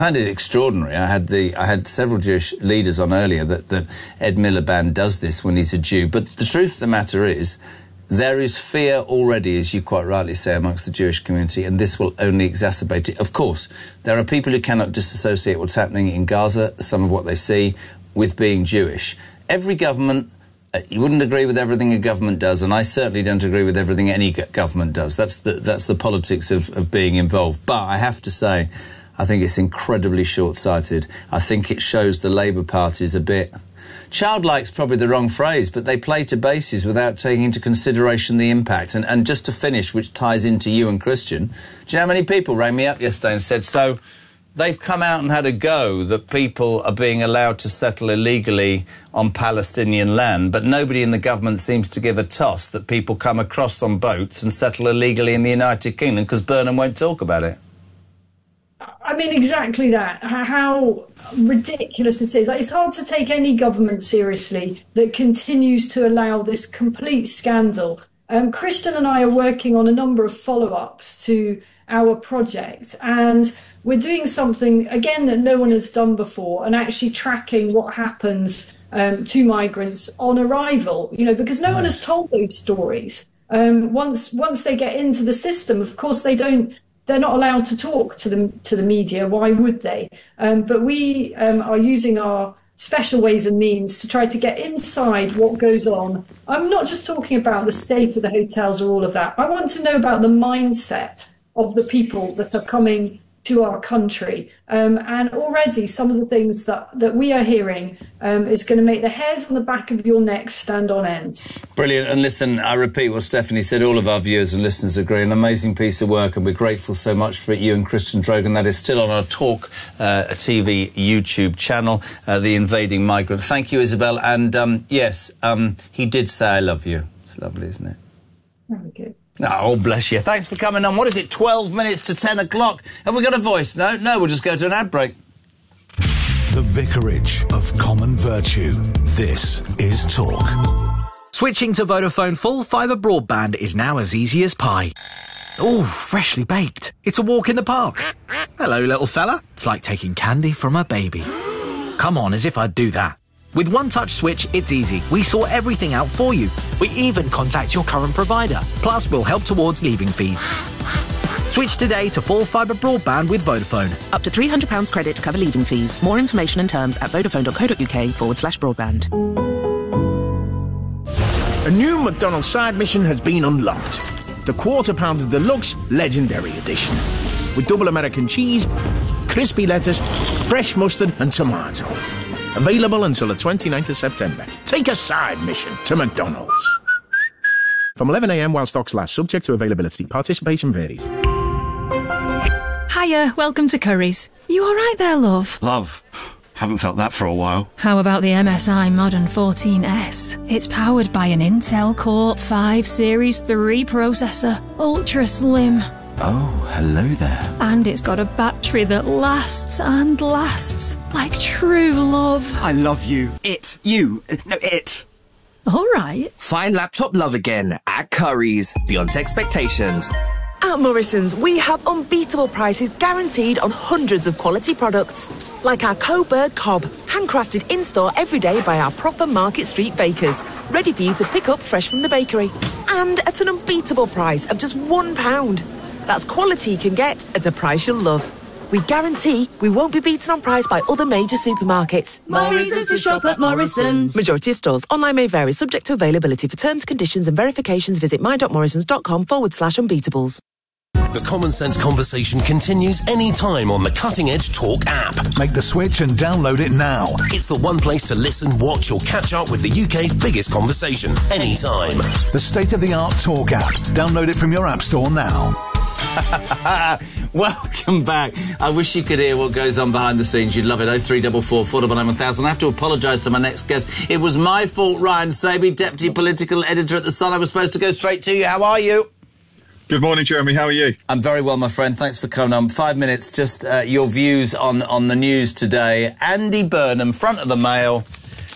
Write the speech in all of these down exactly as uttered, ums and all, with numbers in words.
I found it extraordinary. I had the I had several Jewish leaders on earlier that, that Ed Miliband does this when he's a Jew. But the truth of the matter is, there is fear already, as you quite rightly say, amongst the Jewish community, and this will only exacerbate it. Of course, there are people who cannot disassociate what's happening in Gaza, some of what they see, with being Jewish. Every government, uh, you wouldn't agree with everything a government does, and I certainly don't agree with everything any government does. That's the, that's the politics of, of being involved. But I have to say, I think it's incredibly short-sighted. I think it shows the Labour Party's a bit... Childlike's probably the wrong phrase, but they play to bases without taking into consideration the impact. And, and just to finish, which ties into you and Christian, do you know how many people rang me up yesterday and said, so they've come out and had a go that people are being allowed to settle illegally on Palestinian land, but nobody in the government seems to give a toss that people come across on boats and settle illegally in the United Kingdom because Burnham won't talk about it. I mean, exactly that. How ridiculous it is. It's hard to take any government seriously that continues to allow this complete scandal. Um, Christian and I are working on a number of follow-ups to our project, and we're doing something, again, that no one has done before, and actually tracking what happens um, to migrants on arrival, you know, because no one has told those stories. Um, once, once they get into the system, of course, they don't They're not allowed to talk to the, to the media. Why would they? Um, but we um, are using our special ways and means to try to get inside what goes on. I'm not just talking about the state of the hotels or all of that. I want to know about the mindset of the people that are coming to our country. Um, and already some of the things that, that we are hearing um, is going to make the hairs on the back of your neck stand on end. Brilliant. And listen, I repeat what Stephanie said, all of our viewers and listeners agree. An amazing piece of work, and we're grateful so much for it, you and Christian Drogan. That is still on our Talk uh, T V YouTube channel, uh, The Invading Migrant. Thank you, Isabel. And um, yes, um, he did say I love you. It's lovely, isn't it? Very good. Oh, bless you. Thanks for coming on. What is it, twelve minutes to ten o'clock? Have we got a voice? No? No, we'll just go to an ad break. The Vicarage of Common Virtue. This is Talk. Switching to Vodafone full fibre broadband is now as easy as pie. Ooh, freshly baked. It's a walk in the park. Hello, little fella. It's like taking candy from a baby. Come on, as if I'd do that. With One Touch Switch, it's easy. We sort everything out for you. We even contact your current provider. Plus, we'll help towards leaving fees. Switch today to full fibre broadband with Vodafone. Up to three hundred pounds credit to cover leaving fees. More information and terms at vodafone.co.uk forward slash broadband. A new McDonald's side mission has been unlocked. The Quarter Pounder Deluxe Legendary Edition. With double American cheese, crispy lettuce, fresh mustard and tomato. Available until the twenty-ninth of September. Take a side mission to McDonald's. From eleven a m while stocks last, subject to availability. Participation varies. Hiya, welcome to Curry's. You all right there, love? Love. Haven't felt that for a while. How about the M S I Modern fourteen S? It's powered by an Intel Core five Series three processor. Ultra slim. Oh, hello there. And it's got a battery that lasts and lasts. Like true love. I love you. It. You. No, it. All right. Find laptop love again at Curry's. Beyond expectations. At Morrison's, we have unbeatable prices guaranteed on hundreds of quality products. Like our Coburg Cob, handcrafted in-store every day by our proper Market Street bakers. Ready for you to pick up fresh from the bakery. And at an unbeatable price of just one pound. That's quality you can get at a price you'll love. We guarantee we won't be beaten on price by other major supermarkets. Morrison's to shop at Morrison's. Majority of stores. Online may vary, subject to availability. For terms, conditions and verifications, visit my.morrisons.com forward slash unbeatables. The Common Sense conversation continues anytime on the Cutting Edge Talk app. Make the switch and download it now. It's the one place to listen, watch or catch up with the U K's biggest conversation anytime. The state-of-the-art Talk app. Download it from your app store now. Welcome back. I wish you could hear what goes on behind the scenes. You'd love it. oh three four four, four nine one thousand. I have to apologise to my next guest. It was my fault, Ryan Saby, Deputy Political Editor at The Sun. I was supposed to go straight to you. How are you? Good morning, Jeremy. How are you? I'm very well, my friend. Thanks for coming on. Five minutes, just uh, your views on, on the news today. Andy Burnham, front of the Mail.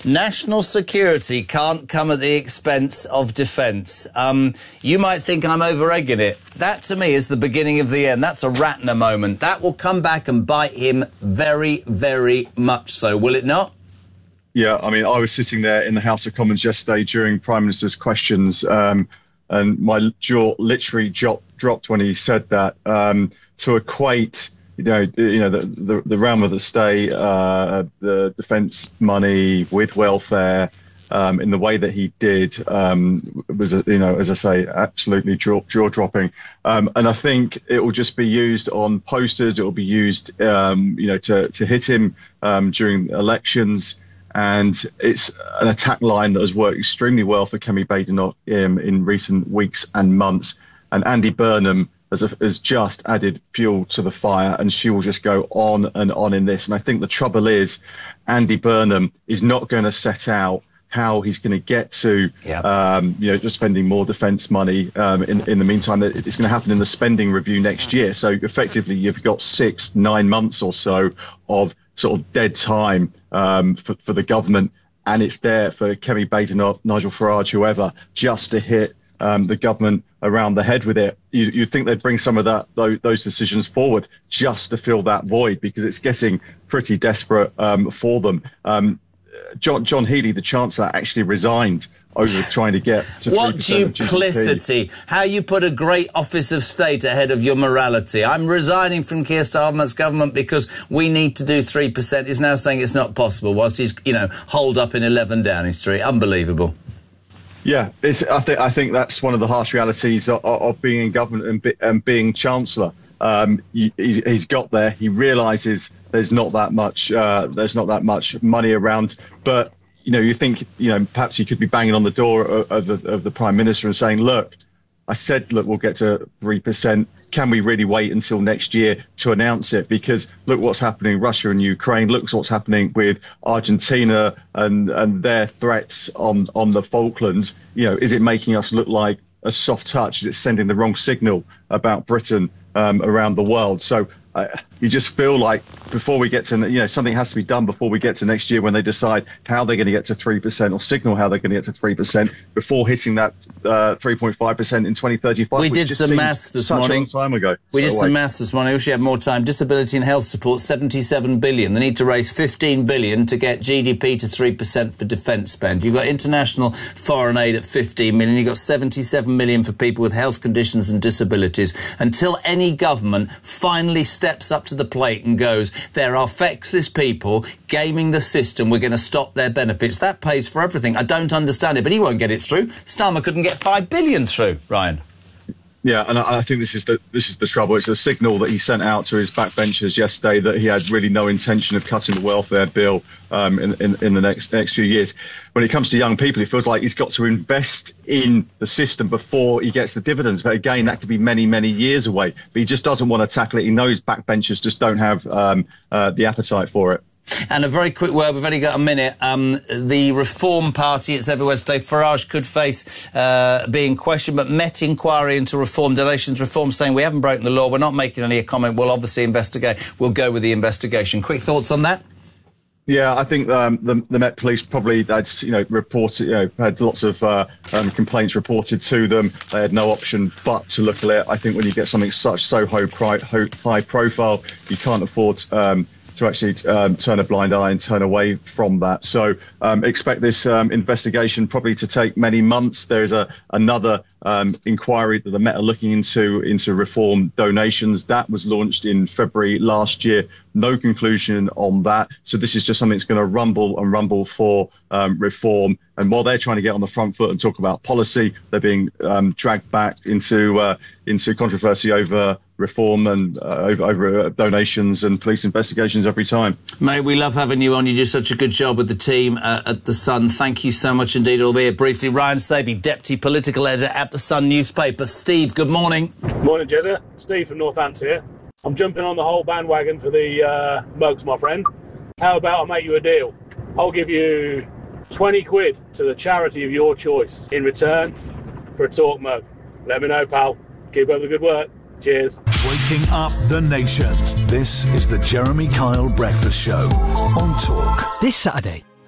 National security can't come at the expense of defence. Um, you might think I'm over-egging it. That, to me, is the beginning of the end. That's a Ratner moment. That will come back and bite him very, very much so, will it not? Yeah, I mean, I was sitting there in the House of Commons yesterday during Prime Minister's questions, um, and my jaw literally jo- dropped when he said that. Um, to equate, you know, you know, the the, the realm of the state, uh, the defence money with welfare, um, in the way that he did, um, was, you know, as I say, absolutely jaw jaw dropping. Um, and I think it will just be used on posters. It will be used, um, you know, to to hit him um, during elections. And it's an attack line that has worked extremely well for Kemi Badenoch um, in recent weeks and months. And Andy Burnham has, has just added fuel to the fire, and she will just go on and on in this. And I think the trouble is Andy Burnham is not going to set out how he's going to get to, yeah. um, you know, just spending more defence money. Um, in, in the meantime, it's going to happen in the spending review next year. So effectively, you've got six, nine months or so of sort of dead time um, for, for the government, and it's there for Kemi Badenoch, Nigel Farage, whoever, just to hit um, the government around the head with it. You, you'd think they'd bring some of that those, those decisions forward just to fill that void, because it's getting pretty desperate um, for them. Um, John, John Healey, the Chancellor, actually resigned over trying to get to what duplicity! How you put a great office of state ahead of your morality. I'm resigning from Keir Starmer's government because we need to do three percent. Is now saying it's not possible, whilst he's, you know, holed up in eleven Downing Street. Unbelievable. Yeah, it's, I think I think that's one of the harsh realities of, of being in government and, be, and being Chancellor. Um, he, he's got there. He realises there's not that much. Uh, there's not that much money around, but. You know, you think, you know, perhaps he could be banging on the door of, of, the, of the Prime Minister and saying, look, I said, look, we'll get to three percent. Can we really wait until next year to announce it? Because look what's happening in Russia and Ukraine. Look what's happening with Argentina and, and their threats on, on the Falklands. You know, is it making us look like a soft touch? Is it sending the wrong signal about Britain um, around the world? So uh, you just feel like before we get to, you know, something has to be done before we get to next year when they decide how they're going to get to three percent or signal how they're going to get to three percent before hitting that uh, three point five percent in twenty thirty-five. We did some maths this morning. A long time ago. We so did some maths this morning. I wish we had more time. Disability and health support, seventy-seven billion. They need to raise fifteen billion to get G D P to three percent for defence spend. You've got international foreign aid at fifteen million. You've got seventy-seven million for people with health conditions and disabilities. Until any government finally steps up to the plate and goes, there are feckless people gaming the system, we're going to stop their benefits. That pays for everything. I don't understand it, but he won't get it through. Starmer couldn't get five billion through, Ryan. Yeah, and I, I think this is the this is the trouble. It's a signal that he sent out to his backbenchers yesterday that he had really no intention of cutting the welfare bill um, in, in in the next next few years. When it comes to young people, it feels like he's got to invest in the system before he gets the dividends. But again, that could be many many years away. But he just doesn't want to tackle it. He knows backbenchers just don't have um, uh, the appetite for it. And a very quick word, we've only got a minute. Um, the Reform Party, it's everywhere today. Farage could face uh, being questioned, but Met inquiry into reform, donations reform, saying we haven't broken the law, we're not making any comment, we'll obviously investigate. We'll go with the investigation. Quick thoughts on that? Yeah, I think um, the, the Met Police probably had, you know, reported, you know, had lots of uh, um, complaints reported to them. They had no option but to look at it. I think when you get something such so high, high profile, you can't afford um, to actually um, turn a blind eye and turn away from that. So um, expect this um, investigation probably to take many months. There's a another um, inquiry that the Met are looking into into reform donations. That was launched in February last year. No conclusion on that. So this is just something that's going to rumble and rumble for um, reform. And while they're trying to get on the front foot and talk about policy, they're being um, dragged back into uh, into controversy over reform and uh, over, over uh, donations and police investigations every time. Mate, we love having you on. You do such a good job with the team uh, at The Sun. Thank you so much indeed. Albeit briefly, Ryan Sabey, Deputy Political Editor at The Sun newspaper. Steve, good morning. Morning, Jezza. Steve from Northampton here. I'm jumping on the whole bandwagon for the uh, mugs, my friend. How about I make you a deal? I'll give you twenty quid to the charity of your choice in return for a talk mug. Let me know, pal. Keep up the good work. Cheers. Waking up the nation. This is the Jeremy Kyle Breakfast Show on Talk. This Saturday,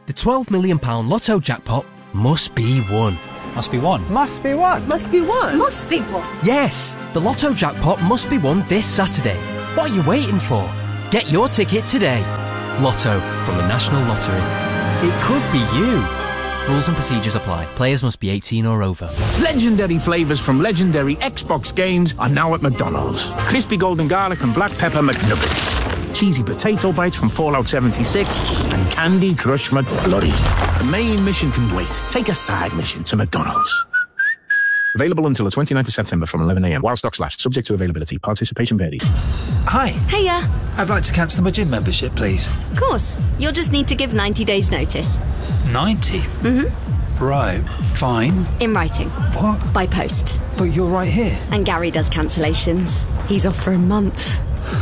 The twelve million pounds Lotto jackpot must be won. Must be won. Must be won. Must be won. Must be one. Yes, the Lotto jackpot must be won this Saturday. What are you waiting for? Get your ticket today. Lotto from the National Lottery. It could be you. Rules and procedures apply. Players must be eighteen or over. Legendary flavours from legendary Xbox games are now at McDonald's. Crispy golden garlic and black pepper McNuggets. Cheesy potato bites from Fallout seventy-six. And Candy Crush McFlurry. The main mission can wait. Take a side mission to McDonald's. Available until the twenty-ninth of September from eleven a m while stocks last. Subject to availability. Participation varies. Hi. Hiya. I'd like to cancel my gym membership, please. Of course. You'll just need to give ninety days notice. ninety? Mm-hmm. Right. Fine. In writing. What? By post. But you're right here. And Gary does cancellations. He's off for a month.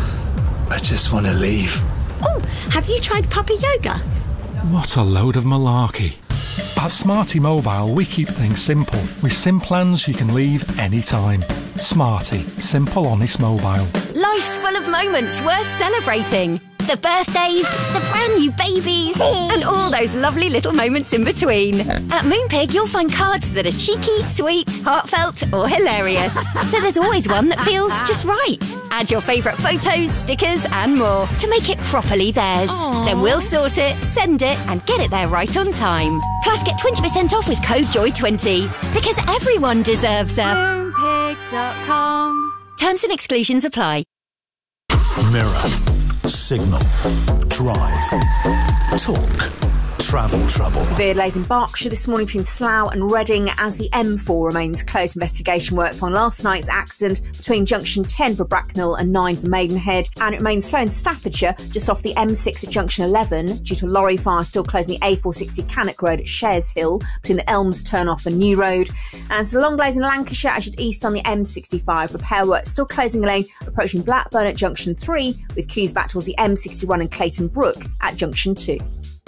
I just want to leave. Oh, have you tried puppy yoga? What a load of malarkey. At Smarty Mobile, we keep things simple. With SIM plans, you can leave anytime. Smarty. Simple, honest mobile. Life's full of moments worth celebrating. The birthdays, the brand new babies, and all those lovely little moments in between. At Moonpig, you'll find cards that are cheeky, sweet, heartfelt, or hilarious. So there's always one that feels just right. Add your favourite photos, stickers, and more to make it properly theirs. Aww. Then we'll sort it, send it, and get it there right on time. Plus, get twenty percent off with code joy twenty. Because everyone deserves a Moonpig dot com. Terms and exclusions apply. Mirror, signal, drive, talk, travel trouble. Severe delays in Berkshire this morning between Slough and Reading as the M four remains closed. Investigation work following last night's accident between junction ten for Bracknell and nine for Maidenhead, and it remains slow in Staffordshire just off the M six at junction eleven due to a lorry fire still closing the A four sixty Cannock Road at Shares Hill between the Elms turn-off and New Road. And so long delays in Lancashire as you head east on the M sixty-five. Repair work still closing a lane approaching Blackburn at junction three, with queues back towards the M sixty-one and Clayton Brook at junction two.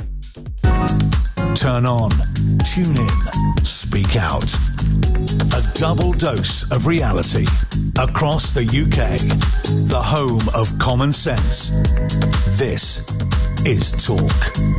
Turn on, tune in, speak out. A double dose of reality across the U K. The home of common sense. This is Talk.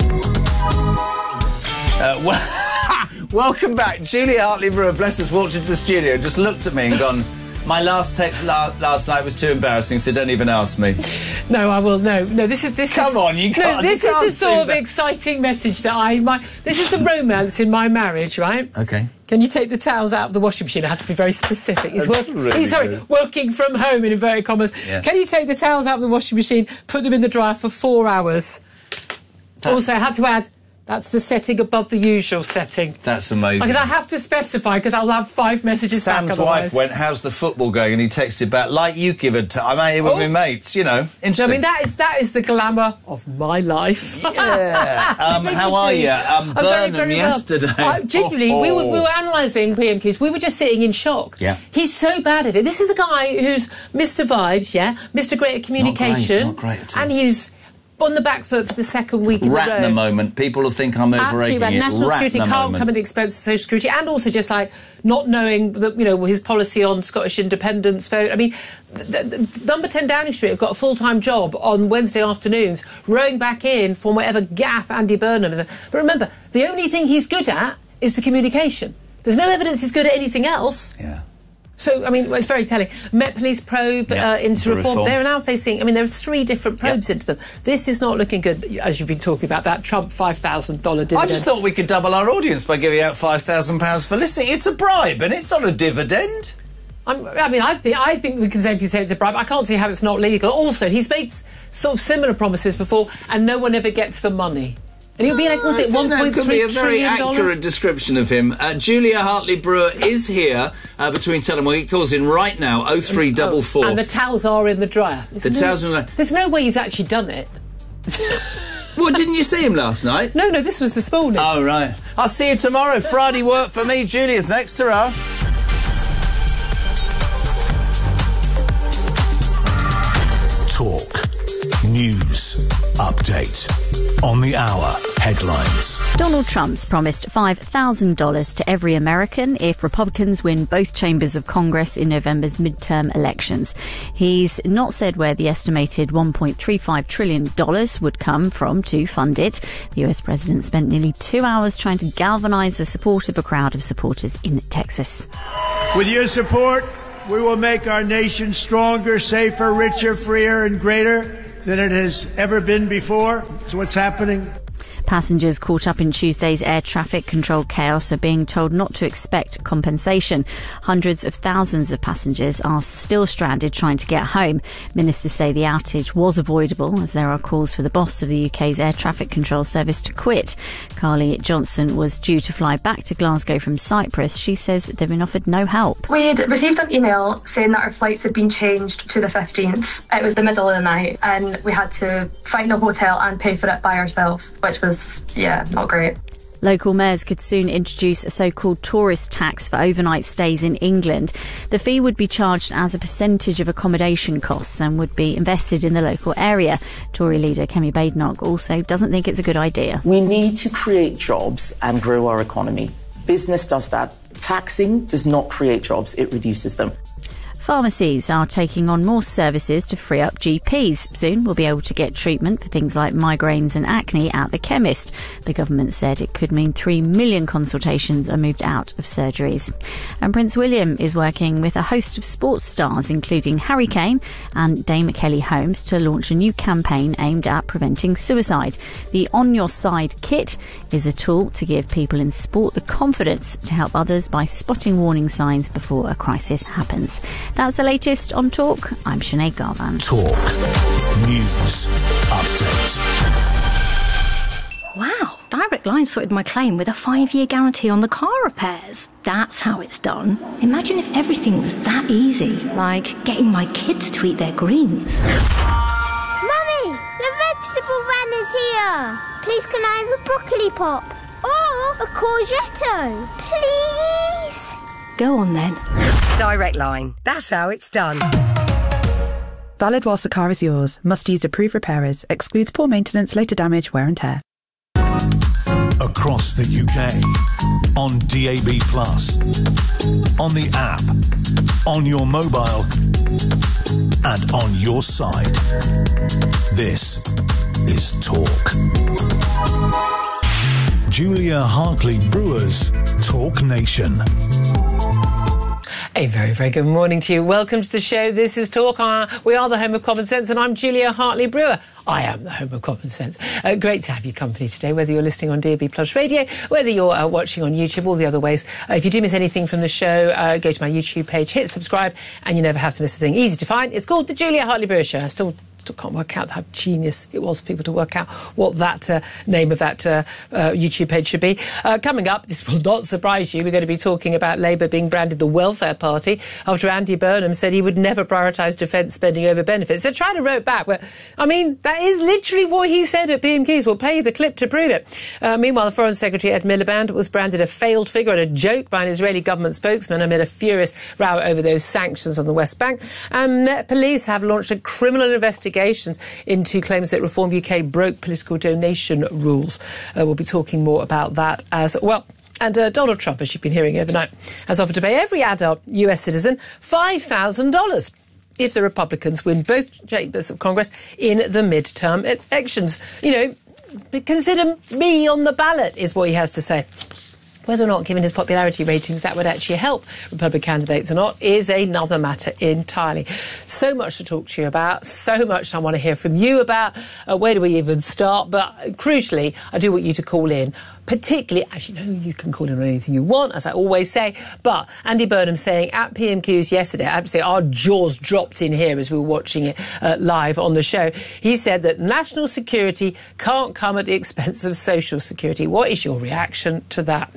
Uh, well, welcome back. Julia Hartley-Brewer, bless us, walked into the studio, just looked at me and gone, my last text la- last night was too embarrassing, so don't even ask me. No, I will. No, no. This is this. Come is, on, you can't. No, this you is can't the sort of that. exciting message that I. My, this is the romance in my marriage, right? Okay. Can you take the towels out of the washing machine? I have to be very specific. He's, That's work, really he's sorry, good. working from home in inverted commas. Yeah. Can you take the towels out of the washing machine, put them in the dryer for four hours? That, also, I had to add. That's the setting above the usual setting. That's amazing. Because I have to specify, because I'll have five messages Sam's back otherwise. wife went, how's the football going? And he texted back, like you give a t- I'm out here with Oh. my mates, you know. Interesting. I mean, that is that is the glamour of my life. Yeah. Um, how are you? Um, I'm very, Burnham very well. yesterday. Uh, genuinely, Oh. we, were, we were analysing P M Qs. We were just sitting in shock. Yeah. He's so bad at it. This is a guy who's Mister Vibes, yeah? Mister Great at Communication. Not great, not great at all. And he's on the back foot for the second week in a row. Ratner moment. People will think I'm Absolutely overrating right. it. National security Ratner can't moment. come at the expense of social security, and also just like not knowing that, you know, his policy on Scottish independence vote. I mean, the, the, number ten Downing Street have got a full-time job on Wednesday afternoons, rowing back in from whatever gaff Andy Burnham is. But remember, the only thing he's good at is the communication. There's no evidence he's good at anything else. Yeah. So, I mean, well, it's very telling. Met Police probe Yeah, uh, into into reform. reform. They're now facing, I mean, there are three different probes into them. This is not looking good, as you've been talking about, that Trump five thousand dollars dividend. I just thought we could double our audience by giving out five thousand pounds for listening. It's a bribe, and it's not a dividend. I'm, I mean, I think, I think we can safely say it's a bribe. I can't see how it's not legal. Also, he's made sort of similar promises before, and no one ever gets the money. And he'll be like, was I it think one point that could be three a very trillion accurate dollars? description of him. Uh, Julia Hartley-Brewer is here uh, between ten and one. He calls in right now, oh three four four. And the towels are in the dryer. The There's towels no, are in the- There's no way he's actually done it. Well, didn't you see him last night? No, no, this was this morning. Oh, right. I'll see you tomorrow. Friday work for me. Julia's next to her. Talk. News. Update on the hour headlines. Donald Trump's promised five thousand dollars to every American if Republicans win both chambers of Congress in November's midterm elections. He's not said where the estimated one point three five trillion dollars would come from to fund it. The U S president spent nearly two hours trying to galvanise the support of a crowd of supporters in Texas. With your support, we will make our nation stronger, safer, richer, freer and greater than it has ever been before. It's what's happening. Passengers caught up in Tuesday's air traffic control chaos are being told not to expect compensation. Hundreds of thousands of passengers are still stranded trying to get home. Ministers say the outage was avoidable as there are calls for the boss of the U K's air traffic control service to quit. Carly Johnson was due to fly back to Glasgow from Cyprus. She says they've been offered no help. We had received an email saying that our flights had been changed to the fifteenth. It was the middle of the night and we had to find a hotel and pay for it by ourselves, which was yeah, not great. Local mayors could soon introduce a so-called tourist tax for overnight stays in England. The fee would be charged as a percentage of accommodation costs and would be invested in the local area. Tory leader Kemi Badenoch also doesn't think it's a good idea. We need to create jobs and grow our economy. Business does that. Taxing does not create jobs, it reduces them. Pharmacies are taking on more services to free up G Ps. Soon we'll be able to get treatment for things like migraines and acne at the chemist. The government said it could mean three million consultations are moved out of surgeries. And Prince William is working with a host of sports stars, including Harry Kane and Dame Kelly Holmes, to launch a new campaign aimed at preventing suicide. The On Your Side kit is a tool to give people in sport the confidence to help others by spotting warning signs before a crisis happens. That's the latest on Talk. I'm Sinead Garvan. Talk News Update. Wow, Direct Line sorted my claim with a five-year guarantee on the car repairs. That's how it's done. Imagine if everything was that easy, like getting my kids to eat their greens. Mummy, the vegetable van is here. Please can I have a broccoli pop? Or a courgette? Please? Go on then. Direct Line. That's how it's done. Valid whilst the car is yours. Must use approved repairers. Excludes poor maintenance, later damage, wear and tear. Across the U K. On D A B plus. On the app. On your mobile. And on your side. This is Talk. Julia Hartley-Brewer's Talk Nation. A very, very good morning to you. Welcome to the show. This is Talk. Uh, we are the home of common sense, and I'm Julia Hartley-Brewer. I am the home of common sense. Uh, great to have your company today, whether you're listening on D A B Plus Radio, whether you're uh, watching on YouTube, all the other ways. Uh, if you do miss anything from the show, uh, go to my YouTube page, hit subscribe, and you never have to miss a thing. Easy to find. It's called The Julia Hartley-Brewer Show. I still Still can't work out how genius it was for people to work out what that uh, name of that uh, uh, YouTube page should be. Uh, coming up, this will not surprise you, we're going to be talking about Labour being branded the welfare party after Andy Burnham said he would never prioritise defence spending over benefits. They're trying to row it back, but I mean, that is literally what he said at P M Qs. We'll play you the clip to prove it. Uh, meanwhile, the Foreign Secretary Ed Miliband was branded a failed figure and a joke by an Israeli government spokesman amid a furious row over those sanctions on the West Bank. And Met Police have launched a criminal investigation into claims that Reform U K broke political donation rules. Uh, we'll be talking more about that as well. And uh, Donald Trump, as you've been hearing overnight, has offered to pay every adult U S citizen five thousand dollars if the Republicans win both chambers of Congress in the midterm elections. You know, consider me on the ballot, is what he has to say. Whether or not, given his popularity ratings, that would actually help Republican candidates or not is another matter entirely. So much to talk to you about, so much I want to hear from you about. Uh, where do we even start? But crucially, I do want you to call in. Particularly, as you know, you can call in on anything you want, as I always say. But Andy Burnham saying at P M Qs yesterday, I have to say our jaws dropped in here as we were watching it uh, live on the show. He said that national security can't come at the expense of social security. What is your reaction to that?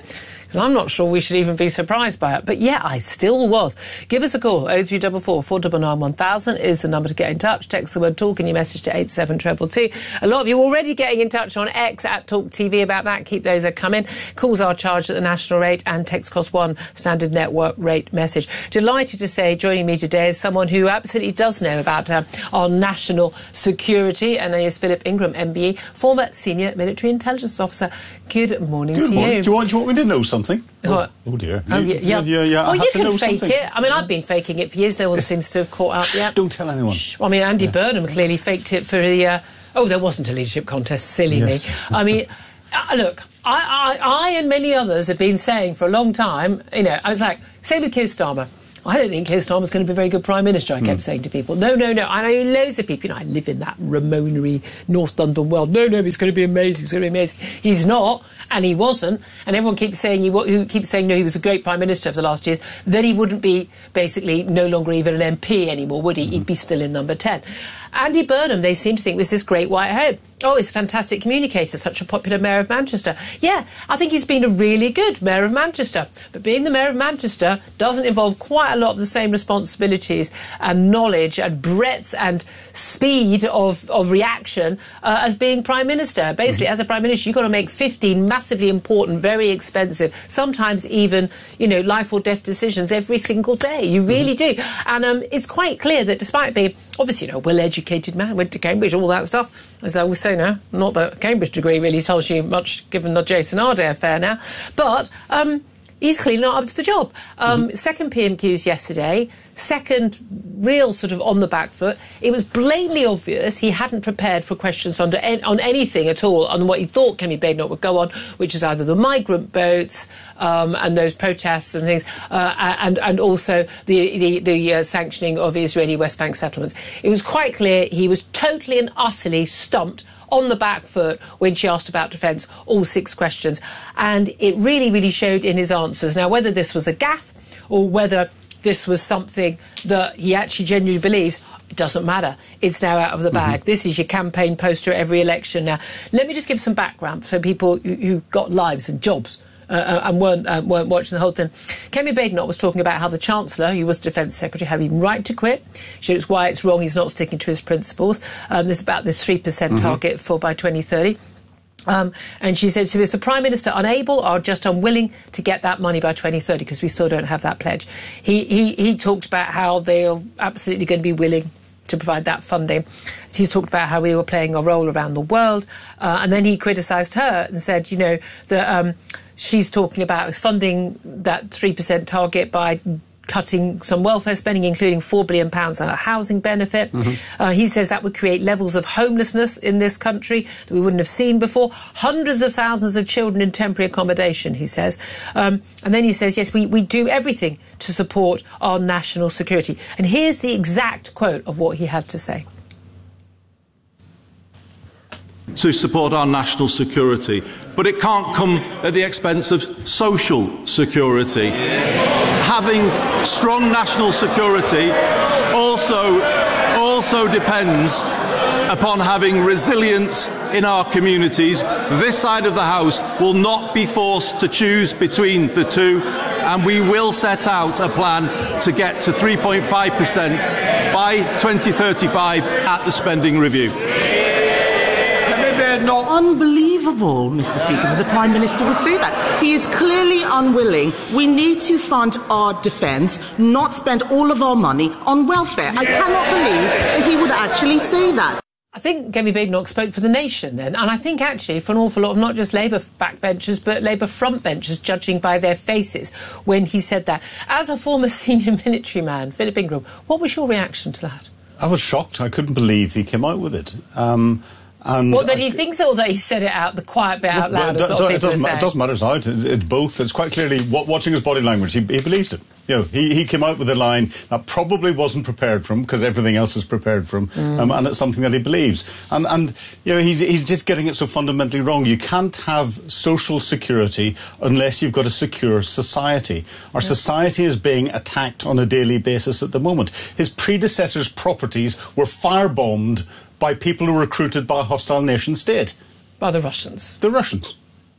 because I'm not sure we should even be surprised by it. But yeah, I still was. Give us a call. oh three four four, four nine nine, one thousand is the number to get in touch. Text the word talk in your message to eight seven two two two. A lot of you already getting in touch on X at Talk T V about that. Keep those uh, coming. Calls are charged at the national rate and text cost one standard network rate message. Delighted to say joining me today is someone who absolutely does know about uh, our national security, and he is Philip Ingram, M B E, former senior military intelligence officer. Good morning Good to morning. you. Do you want, do you want me to know something? What? Oh, oh dear. Oh, yeah, yeah. yeah, yeah. Well, I you have to can know fake something. it. I mean, I've been faking it for years. No one seems to have caught up yet. Don't tell anyone. Shh. I mean, Andy yeah. Burnham clearly faked it for the... Uh, oh, there wasn't a leadership contest. Silly yes. me. I mean, uh, look, I, I, I and many others have been saying for a long time, you know, I was like, same with Keir Starmer. I don't think Keir Starmer's going to be a very good Prime Minister, I kept mm. saying to people. No, no, no. I know loads of people. You know, I live in that Ramonery North London world. No, no, he's going to be amazing. He's going to be amazing. He's not, and he wasn't. And everyone keeps saying, he, who keeps saying, no, he was a great Prime Minister for the last years. Then he wouldn't be basically no longer even an M P anymore, would he? Mm. He'd be still in number ten. Andy Burnham, they seem to think, was this great white home. Oh, he's a fantastic communicator, such a popular Mayor of Manchester. Yeah, I think he's been a really good Mayor of Manchester. But being the Mayor of Manchester doesn't involve quite a lot of the same responsibilities and knowledge and breadth and speed of, of reaction uh, as being Prime Minister. Basically, mm-hmm. as a Prime Minister, you've got to make fifteen massively important, very expensive, sometimes even, you know, life or death decisions every single day. You really mm-hmm. do. And um, it's quite clear that despite being, obviously, you know, a well-educated man, went to Cambridge, all that stuff, as I always say now, not that a Cambridge degree really tells you much, given the Jason Adair affair now, but um, he's clearly not up to the job. Um, mm-hmm. Second P M Qs yesterday, second real sort of on the back foot. It was blatantly obvious he hadn't prepared for questions under en- on anything at all on what he thought Kemi Badenoch would go on, which is either the migrant boats um, and those protests and things, uh, and and also the the, the uh, sanctioning of Israeli West Bank settlements. It was quite clear he was totally and utterly stumped on the back foot when she asked about defence, all six questions. And it really, really showed in his answers. Now, whether this was a gaffe or whether this was something that he actually genuinely believes, it doesn't matter. It's now out of the bag. Mm-hmm. This is your campaign poster at every election now. Let me just give some background for people who, who've got lives and jobs uh, and weren't, uh, weren't watching the whole thing. Kemi Badenoch was talking about how the Chancellor, who was Defence Secretary, had been right to quit. She knows why it's wrong he's not sticking to his principles. Um, there's about this three percent mm-hmm. target for by twenty thirty. Um, and she said, so is the Prime Minister unable or just unwilling to get that money by twenty thirty, because we still don't have that pledge? He, he, he talked about how they are absolutely going to be willing to provide that funding. He's talked about how we were playing a role around the world. Uh, and then he criticised her and said, you know, that um, she's talking about funding that three percent target by cutting some welfare spending, including four billion pounds on a housing benefit. Mm-hmm. Uh, he says that would create levels of homelessness in this country that we wouldn't have seen before. Hundreds of thousands of children in temporary accommodation, he says. Um, and then he says, yes, we, we do everything to support our national security. And here's the exact quote of what he had to say. To support our national security, but it can't come at the expense of social security. Having strong national security also, also depends upon having resilience in our communities. This side of the House will not be forced to choose between the two, and we will set out a plan to get to three point five percent by twenty thirty-five at the spending review. Not unbelievable, Mister Speaker, that the Prime Minister would say that. He is clearly unwilling. We need to fund our defence, not spend all of our money on welfare. I cannot believe that he would actually say that. I think Kemi Badenoch spoke for the nation then, and I think actually for an awful lot of not just Labour backbenchers but Labour frontbenchers, judging by their faces when he said that. As a former senior military man, Philip Ingram, what was your reaction to that? I was shocked. I couldn't believe he came out with it. Um... And well, that he thinks it or that he said it out, the quiet bit out loud, well, as a lot of people it doesn't, are saying. It doesn't matter, it's out. It's both. It's quite clearly, watching his body language, he, he believes it. You know, he, he came out with a line that probably wasn't prepared for him, because everything else is prepared for him, mm. um, and it's something that he believes. And, and you know, he's, he's just getting it so fundamentally wrong. You can't have social security unless you've got a secure society. Our yeah. society is being attacked on a daily basis at the moment. His predecessor's properties were firebombed by people who were recruited by a hostile nation state. By the Russians. The Russians.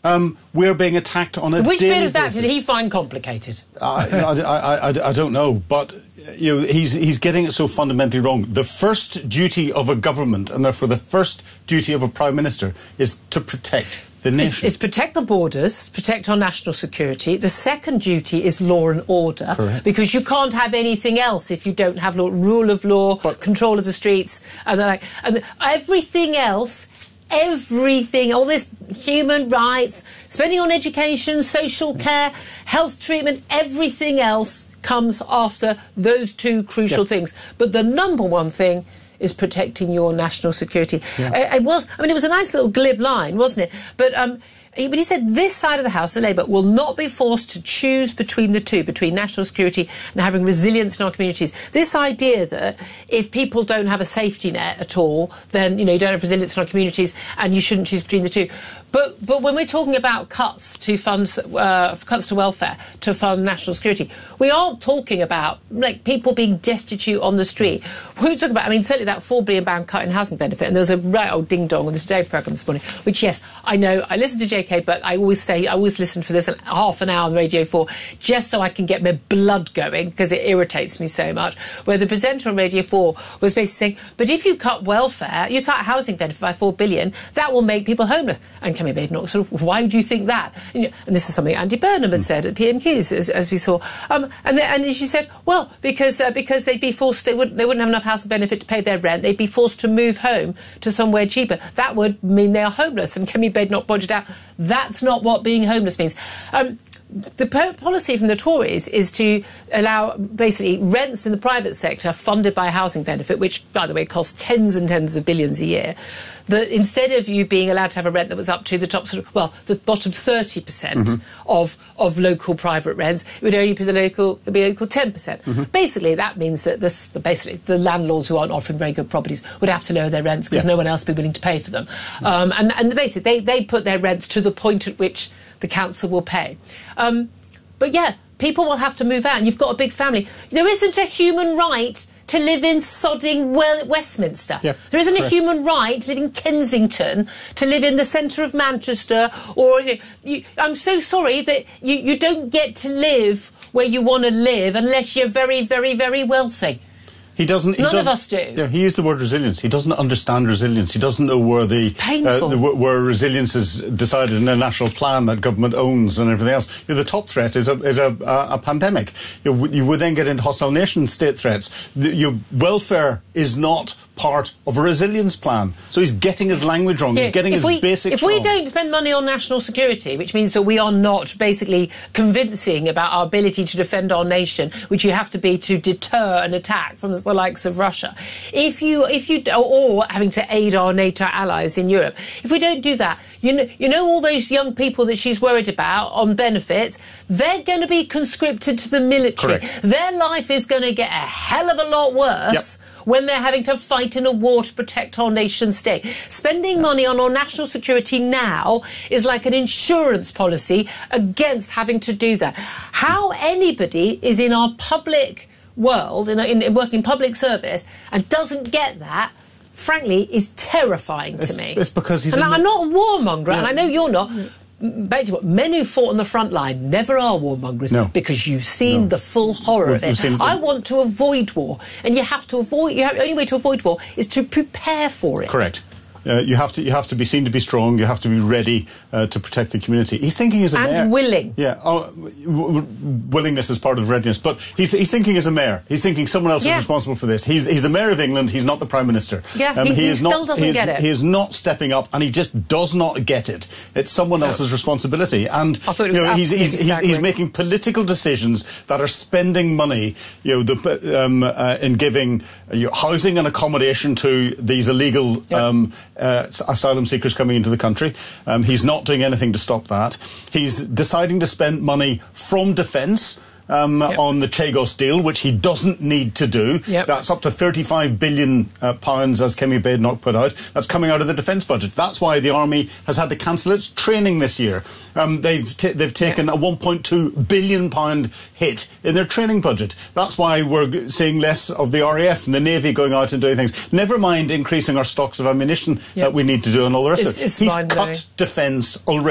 Um, we're being attacked on a Which daily bit of that basis. did he find complicated? I, I, I, I, I don't know, but you know, he's he's getting it so fundamentally wrong. The first duty of a government, and therefore the first duty of a prime minister, is to protect the nation. It's, it's protect the borders, protect our national security. The second duty is law and order. Correct. Because you can't have anything else if you don't have law, rule of law, but, control of the streets, and, like, and everything else. Everything, all this human rights, spending on education, social care, health treatment, everything else comes after those two crucial yeah. things. But the number one thing is protecting your national security. Yeah. It, it was, I mean, it was a nice little glib line, wasn't it? But um, he, but he said this side of the House, the Labour, will not be forced to choose between the two, between national security and having resilience in our communities. This idea that if people don't have a safety net at all, then, you know, you don't have resilience in our communities and you shouldn't choose between the two. But but when we're talking about cuts to funds, uh, cuts to welfare to fund national security, we aren't talking about like people being destitute on the street. We're talking about, I mean, certainly that four billion pound cut in housing benefit, and there was a right old ding dong on the Today programme this morning. Which, yes, I know I listen to J K, but I always stay, I always listen for this half an hour on Radio Four just so I can get my blood going because it irritates me so much. Where the presenter on Radio Four was basically saying, but if you cut welfare, you cut housing benefit by four billion, that will make people homeless. And Camille Badenoch, sort of, why would you think that? And, and this is something Andy Burnham had said at P M Qs, as, as we saw. Um, and, the, and she said, well, because uh, because they'd be forced, they wouldn't, they wouldn't have enough housing benefit to pay their rent. They'd be forced to move home to somewhere cheaper. That would mean they are homeless. And Camille Badenoch pointed out that's not what being homeless means. Um, The po- policy from the Tories is to allow basically rents in the private sector funded by a housing benefit, which, by the way, costs tens and tens of billions a year. That instead of you being allowed to have a rent that was up to the top sort of, well, the bottom thirty percent mm-hmm. of of local private rents, it would only be the local, it would be local ten percent. Mm-hmm. Basically, that means that this, the, basically the landlords who aren't offering very good properties would have to lower their rents because yeah. no one else would be willing to pay for them. Mm-hmm. Um, and, and basically, they, they put their rents to the point at which the council will pay. Um, but yeah, people will have to move out and you've got a big family. There isn't a human right to live in sodding well Westminster. Yeah, there isn't correct. a human right to live in Kensington, to live in the centre of Manchester, or you, you, I'm so sorry that you, you don't get to live where you want to live unless you're very, very, very wealthy. He doesn't. He None doesn't, of us do. Yeah, he used the word resilience. He doesn't understand resilience. He doesn't know where the, uh, the where resilience is decided in a national plan that government owns and everything else. You know, the top threat is a is a, a, a pandemic. You, know, you would then get into hostile nation state threats. The, your welfare is not part of a resilience plan. So he's getting his language wrong. Yeah, he's getting his we, basics If we wrong. don't spend money on national security, which means that we are not basically convincing about our ability to defend our nation, which you have to be to deter an attack from the likes of Russia, if you, if you, or having to aid our NATO allies in Europe, if we don't do that, you know, you know all those young people that she's worried about on benefits, they're going to be conscripted to the military. Correct. Their life is going to get a hell of a lot worse. Yep. When they're having to fight in a war to protect our nation state. Spending money on our national security now is like an insurance policy against having to do that. How anybody is in our public world, in, in, in working public service, and doesn't get that, frankly, is terrifying to it's, me. It's because he's... And in I'm the, not a warmonger, yeah. and I know you're not. Basically, what men who fought on the front line never are warmongers no. because you've seen no. the full horror We've, of it. seen I want to avoid war, and you have to avoid. You have, the only way to avoid war is to prepare for it. Correct. Uh, you have to you have to be seen to be strong. You have to be ready uh, to protect the community. He's thinking as a and mayor. And willing. Yeah, oh, w- w- willingness is part of readiness. But he's he's thinking as a mayor. He's thinking someone else yeah. is responsible for this. He's he's the mayor of England. He's not the prime minister. Yeah, um, he, he, he is still not, doesn't he is, get it. He is not stepping up, and he just does not get it. It's someone no. else's responsibility. And I thought it was you know, he's, he's, he's, staggering. he's making political decisions that are spending money, you know, the, um, uh, in giving uh, you know, housing and accommodation to these illegal yep. um, uh, asylum seekers coming into the country. Um, he's not doing anything to stop that. He's deciding to spend money from defence um, yep. on the Chagos deal, which he doesn't need to do. Yep. That's up to thirty-five billion uh, pounds, as Kemi Badenoch put out. That's coming out of the defence budget. That's why the army has had to cancel its training this year. Um, they've t- they've taken yep. a one point two billion pound hit in their training budget. That's why we're seeing less of the R A F and the Navy going out and doing things. Never mind increasing our stocks of ammunition yep. that we need to do and all the rest it's, of it. It's He's mine, cut defence already.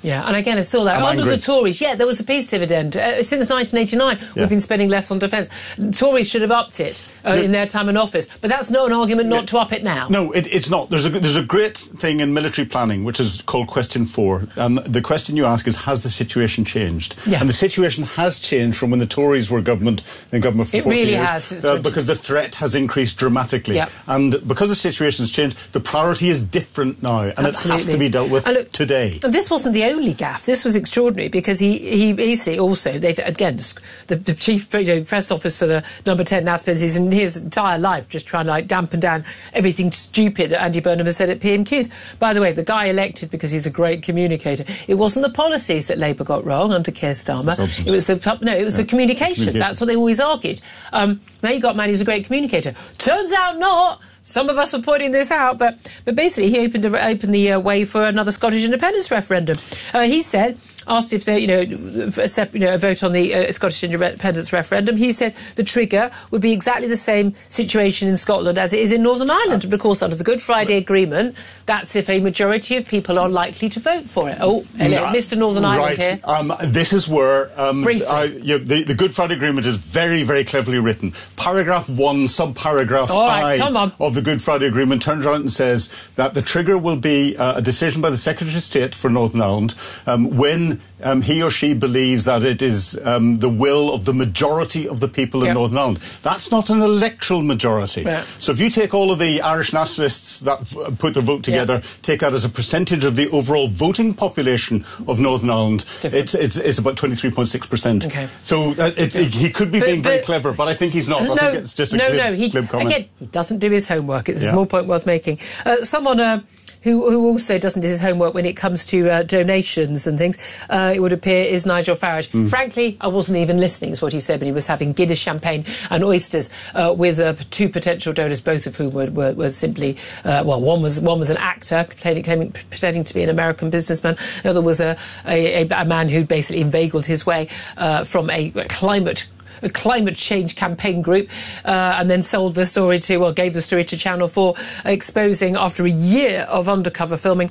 Yeah, and again, it's still that. I'm Under angry. the Tories, yeah, there was a peace dividend. Uh, since nineteen eighty-nine, Yeah. we've been spending less on defence. Tories should have upped it uh, The- in their time in office, but that's not an argument not to up it now. No, it, it's not. There's a, there's a great thing in military planning, which is called question four. And the question you ask is, has the situation changed? Yeah. And the situation has changed from when the Tories were government in government for It forty really years. has. It's uh, twenty because the threat has increased dramatically. Yeah. And because the situation has changed, the priority is different now. And it has Absolutely. to be dealt with And look, today. And this wasn't the only gaffe. This was extraordinary because he, he basically also, they've, again, the, the chief you know, press office for the number ten now spends his, his entire life just trying to like dampen down everything stupid that Andy Burnham has said at P M Qs. By the way, the guy elected because he's a great communicator. It wasn't the policies that Labour got wrong under Keir Starmer. It was the no, it was Yeah. the communication. Communication. That's what they always argued. Um, now you got a man who's a great communicator. Turns out not. Some of us were pointing this out, but but basically he opened the, opened the uh, way for another Scottish independence referendum. Uh, he said, asked if there, you know, a, sep- you know, a vote on the uh, Scottish independence referendum, he said the trigger would be exactly the same situation in Scotland as it is in Northern Ireland. But of course, under the Good Friday Agreement, that's if a majority of people are likely to vote for it. Oh, hello, Nah, Mister Northern Ireland right. here. Um, this is where um, Briefly. I, you know, the, the Good Friday Agreement is very, very cleverly written. Paragraph one, subparagraph All right, I come on. of the Good Friday Agreement turns around and says that the trigger will be uh, a decision by the Secretary of State for Northern Ireland um, when um, he or she believes that it is um, the will of the majority of the people in Yep. Northern Ireland. That's not an electoral majority. Yeah. So if you take all of the Irish nationalists that f- put their vote together, Yeah. take that as a percentage of the overall voting population of Northern Ireland, Different. it's, it's, it's about twenty-three point six percent. Okay. So uh, it, it, he could be But- being very but- clever, but I think he's not. I no, think it's just a no, glib, no. He, glib comment. again, he doesn't do his homework. It's a Yeah. small point worth making. Uh, someone uh, who, who also doesn't do his homework when it comes to uh, donations and things, uh, it would appear, is Nigel Farage. Mm. Frankly, I wasn't even listening, is what he said when he was having Guinness champagne and oysters uh, with uh, two potential donors, both of whom were, were, were simply, uh, well, one was one was an actor claiming, claiming, pretending to be an American businessman. The other was a, a, a, a man who basically inveigled his way uh, from a climate a climate change campaign group, uh, and then sold the story to, well, gave the story to Channel four, exposing after a year of undercover filming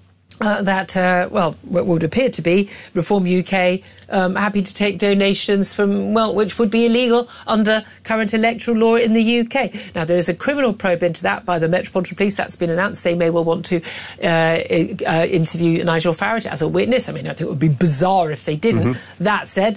uh, that, uh, well, what would appear to be Reform U K um, happy to take donations from, well, which would be illegal under current electoral law in the U K. Now, there is a criminal probe into that by the Metropolitan Police. That's been announced. They may well want to uh, uh, interview Nigel Farage as a witness. I mean, I think it would be bizarre if they didn't. Mm-hmm. That said,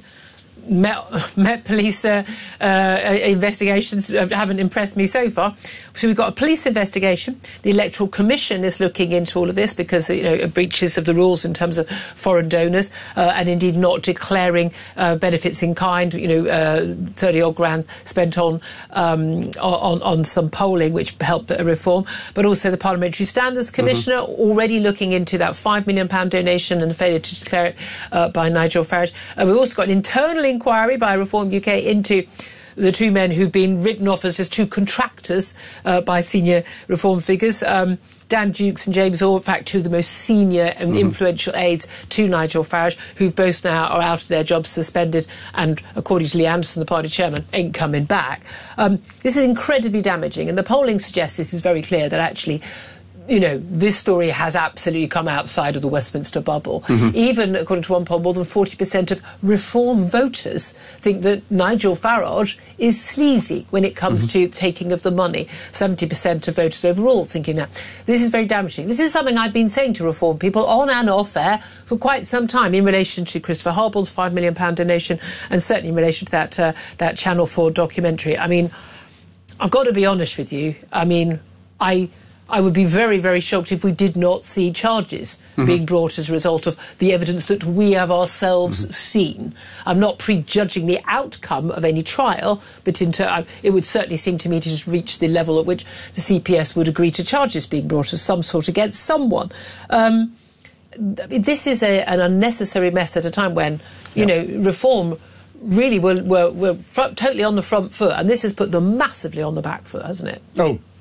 Met, Met Police uh, uh, investigations haven't impressed me so far. So we've got a police investigation. The Electoral Commission is looking into all of this because, you know, breaches of the rules in terms of foreign donors uh, and indeed not declaring uh, benefits in kind. You know, uh, thirty odd grand spent on, um, on on some polling, which helped a reform. But also the Parliamentary Standards Commissioner mm-hmm. already looking into that five million pound donation and the failure to declare it uh, by Nigel Farage. Uh, we've also got an internal inquiry by Reform U K into the two men who've been written off as just two contractors uh, by senior Reform figures. Um, Dan Dukes and James Orr, in fact, two of the most senior and mm-hmm. influential aides to Nigel Farage, who both now are out of their jobs, suspended, and, according to Lee Anderson, the party chairman, ain't coming back. Um, this is incredibly damaging, and the polling suggests this is very clear that actually, you know, this story has absolutely come outside of the Westminster bubble. Mm-hmm. Even, according to one poll, more than forty percent of Reform voters think that Nigel Farage is sleazy when it comes mm-hmm. to taking of the money. seventy percent of voters overall thinking that. This is very damaging. This is something I've been saying to Reform people on and off air for quite some time in relation to Christopher Harbauld's five million pound donation and certainly in relation to that, uh, that Channel four documentary. I mean, I've got to be honest with you. I mean, I... I would be very, very shocked if we did not see charges mm-hmm. being brought as a result of the evidence that we have ourselves mm-hmm. seen. I'm not prejudging the outcome of any trial, but into, uh, it would certainly seem to me to just reach the level at which the C P S would agree to charges being brought of some sort against someone. Um, this is a, an unnecessary mess at a time when, you yep. know, Reform really were, were, were fr- totally on the front foot, and this has put them massively on the back foot, hasn't it? Oh,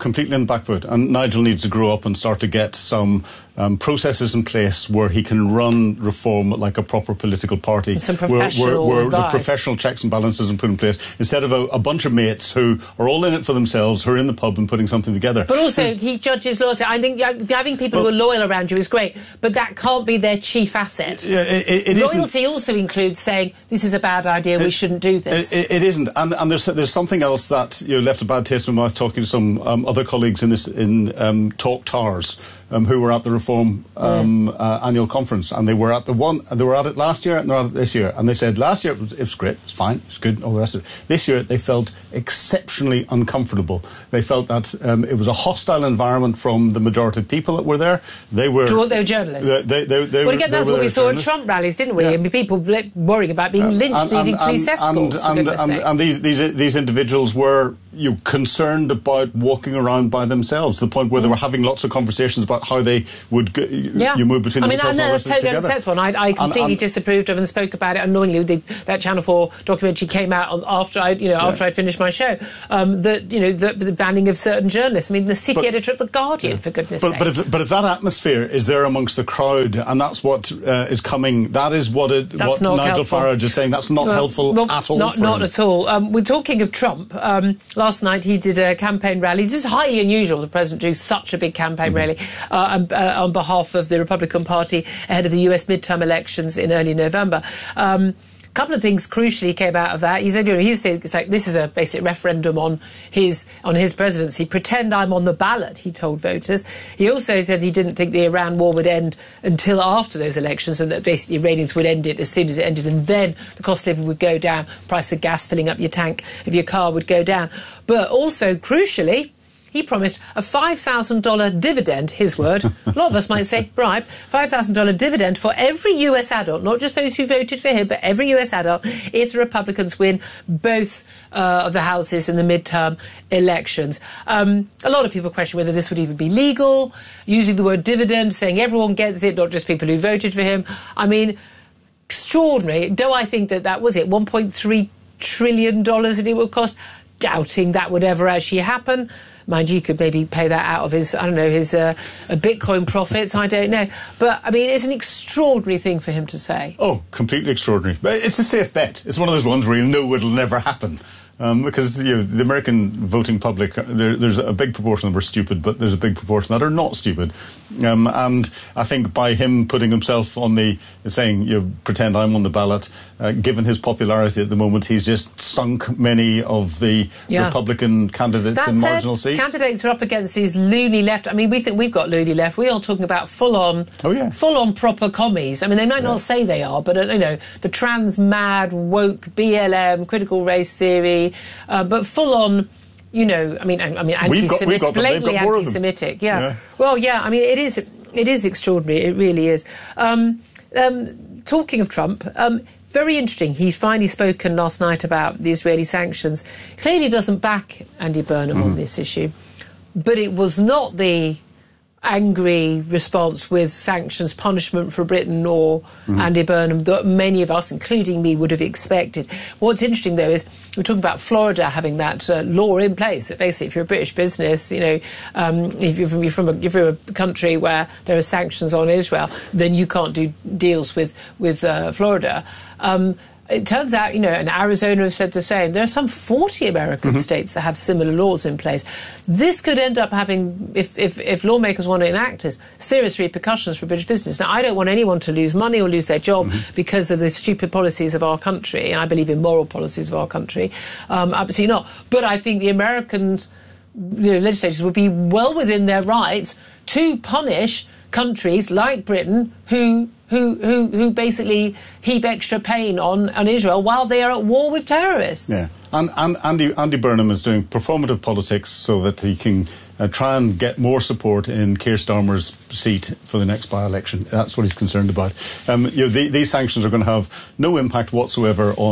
completely on the back foot, and Nigel needs to grow up and start to get some um, processes in place where he can run reform like a proper political party. Some where, professional where, where the advice. professional checks and balances are put in place, instead of a, a bunch of mates who are all in it for themselves, who are in the pub and putting something together. But also, There's, he judges loyalty. I think having people well, who are loyal around you is great, but that can't be their chief asset. Yeah, it, it loyalty isn't. also includes saying, this is a bad idea, it, we shouldn't do this. It, it isn't. And, and there's, there's something else that you know, left a bad taste in my mouth talking to some um, other colleagues in this in um, Talk Towers. Um, who were at the Reform um, mm. uh, annual conference, and they were at the one. They were at it last year, and they're at it this year. And they said last year it was, it was great, it's fine, it's good, all the rest of it. This year they felt exceptionally uncomfortable. They felt that um, it was a hostile environment from the majority of people that were there. They were. They were journalists. They, they, they, they well, again, were, that's what we saw at Trump rallies, didn't we? Yeah. I mean, people worrying about being lynched, and, and, needing police escorts. And, and, and, and, and these, these these individuals were you know, concerned about walking around by themselves, to the point where mm. they were having lots of conversations about how they would Go, you, yeah. you move between I the mean, I know that's totally unacceptable. I, I completely and, and, disapproved of and spoke about it unknowingly. The, that Channel four documentary came out on, after I, you know, yeah. after I'd finished my show. Um, that you know, the, the banning of certain journalists. I mean, the city but, editor of the Guardian, yeah. for goodness' but, sake. But if, but if that atmosphere is there amongst the crowd, and that's what uh, is coming, that is what it, that's what Nigel helpful. Farage is saying. That's not well, helpful well, at all. Not, for not him. at all. Um, we're talking of Trump. Um, last night he did a campaign rally. This is highly unusual. The president do such a big campaign mm-hmm. rally uh, on, uh, on behalf of the Republican Party ahead of the U S midterm elections in early November. Um, a couple of things crucially came out of that. He said, you know, he said it's like this is a basic referendum on his on his presidency. Pretend I'm on the ballot, he told voters. He also said he didn't think the Iran war would end until after those elections, and that basically Iranians would end it as soon as it ended, and then the cost of living would go down, price of gas filling up your tank of your car would go down. But also crucially, he promised a five thousand dollars dividend, his word. A lot of us might say, bribe, five thousand dollars dividend for every U S adult, not just those who voted for him, but every U S adult, if the Republicans win both uh, of the houses in the midterm elections. Um, a lot of people question whether this would even be legal, using the word dividend, saying everyone gets it, not just people who voted for him. I mean, extraordinary. Do I think that that was it, one point three trillion dollars that it would cost? Doubting that would ever actually happen. Mind you, could maybe pay that out of his, I don't know, his uh, Bitcoin profits, I don't know. But, I mean, it's an extraordinary thing for him to say. Oh, completely extraordinary. But it's a safe bet. It's one of those ones where you know it'll never happen. Um, because you know, the American voting public, there, there's a big proportion that were stupid, but there's a big proportion that are not stupid. Um, and I think by him putting himself on the, saying, you know, pretend I'm on the ballot, uh, given his popularity at the moment, he's just sunk many of the yeah. Republican candidates that in said, marginal seats. Candidates are up against these loony left. I mean, we think we've got loony left. We are talking about full-on, oh, yeah. full-on proper commies. I mean, they might yeah. not say they are, but, uh, you know, the trans-mad, woke, B L M, critical race theory, Uh, but full on, you know, I mean, I, I mean, anti-Semitic, blatantly anti-Semitic. Yeah. yeah. Well, yeah. I mean, it is, it is extraordinary. It really is. Um, um, talking of Trump, um, very interesting. He's finally spoken last night about the Israeli sanctions. Clearly, doesn't back Andy Burnham mm. on this issue, but it was not the angry response with sanctions punishment for Britain or mm-hmm. Andy Burnham that many of us, including me, would have expected. What's interesting, though, is we're talking about Florida having that uh, law in place that basically if you're a British business, you know, um, if you're from, you're, from a, if you're a country where there are sanctions on Israel, then you can't do deals with, with uh, Florida. Um, It turns out, you know, and Arizona has said the same. There are some forty American mm-hmm. states that have similar laws in place. This could end up having, if, if, if lawmakers want to enact this, serious repercussions for British business. Now, I don't want anyone to lose money or lose their job mm-hmm. because of the stupid policies of our country, and I believe in moral policies of our country. Um, absolutely not. But I think the Americans, you know, legislators would be well within their rights to punish countries like Britain who who who who basically heap extra pain on, on Israel while they are at war with terrorists. Yeah, and, and Andy Andy Burnham is doing performative politics so that he can uh, try and get more support in Keir Starmer's seat for the next by-election. That's what he's concerned about. Um, you know, the, these sanctions are going to have no impact whatsoever on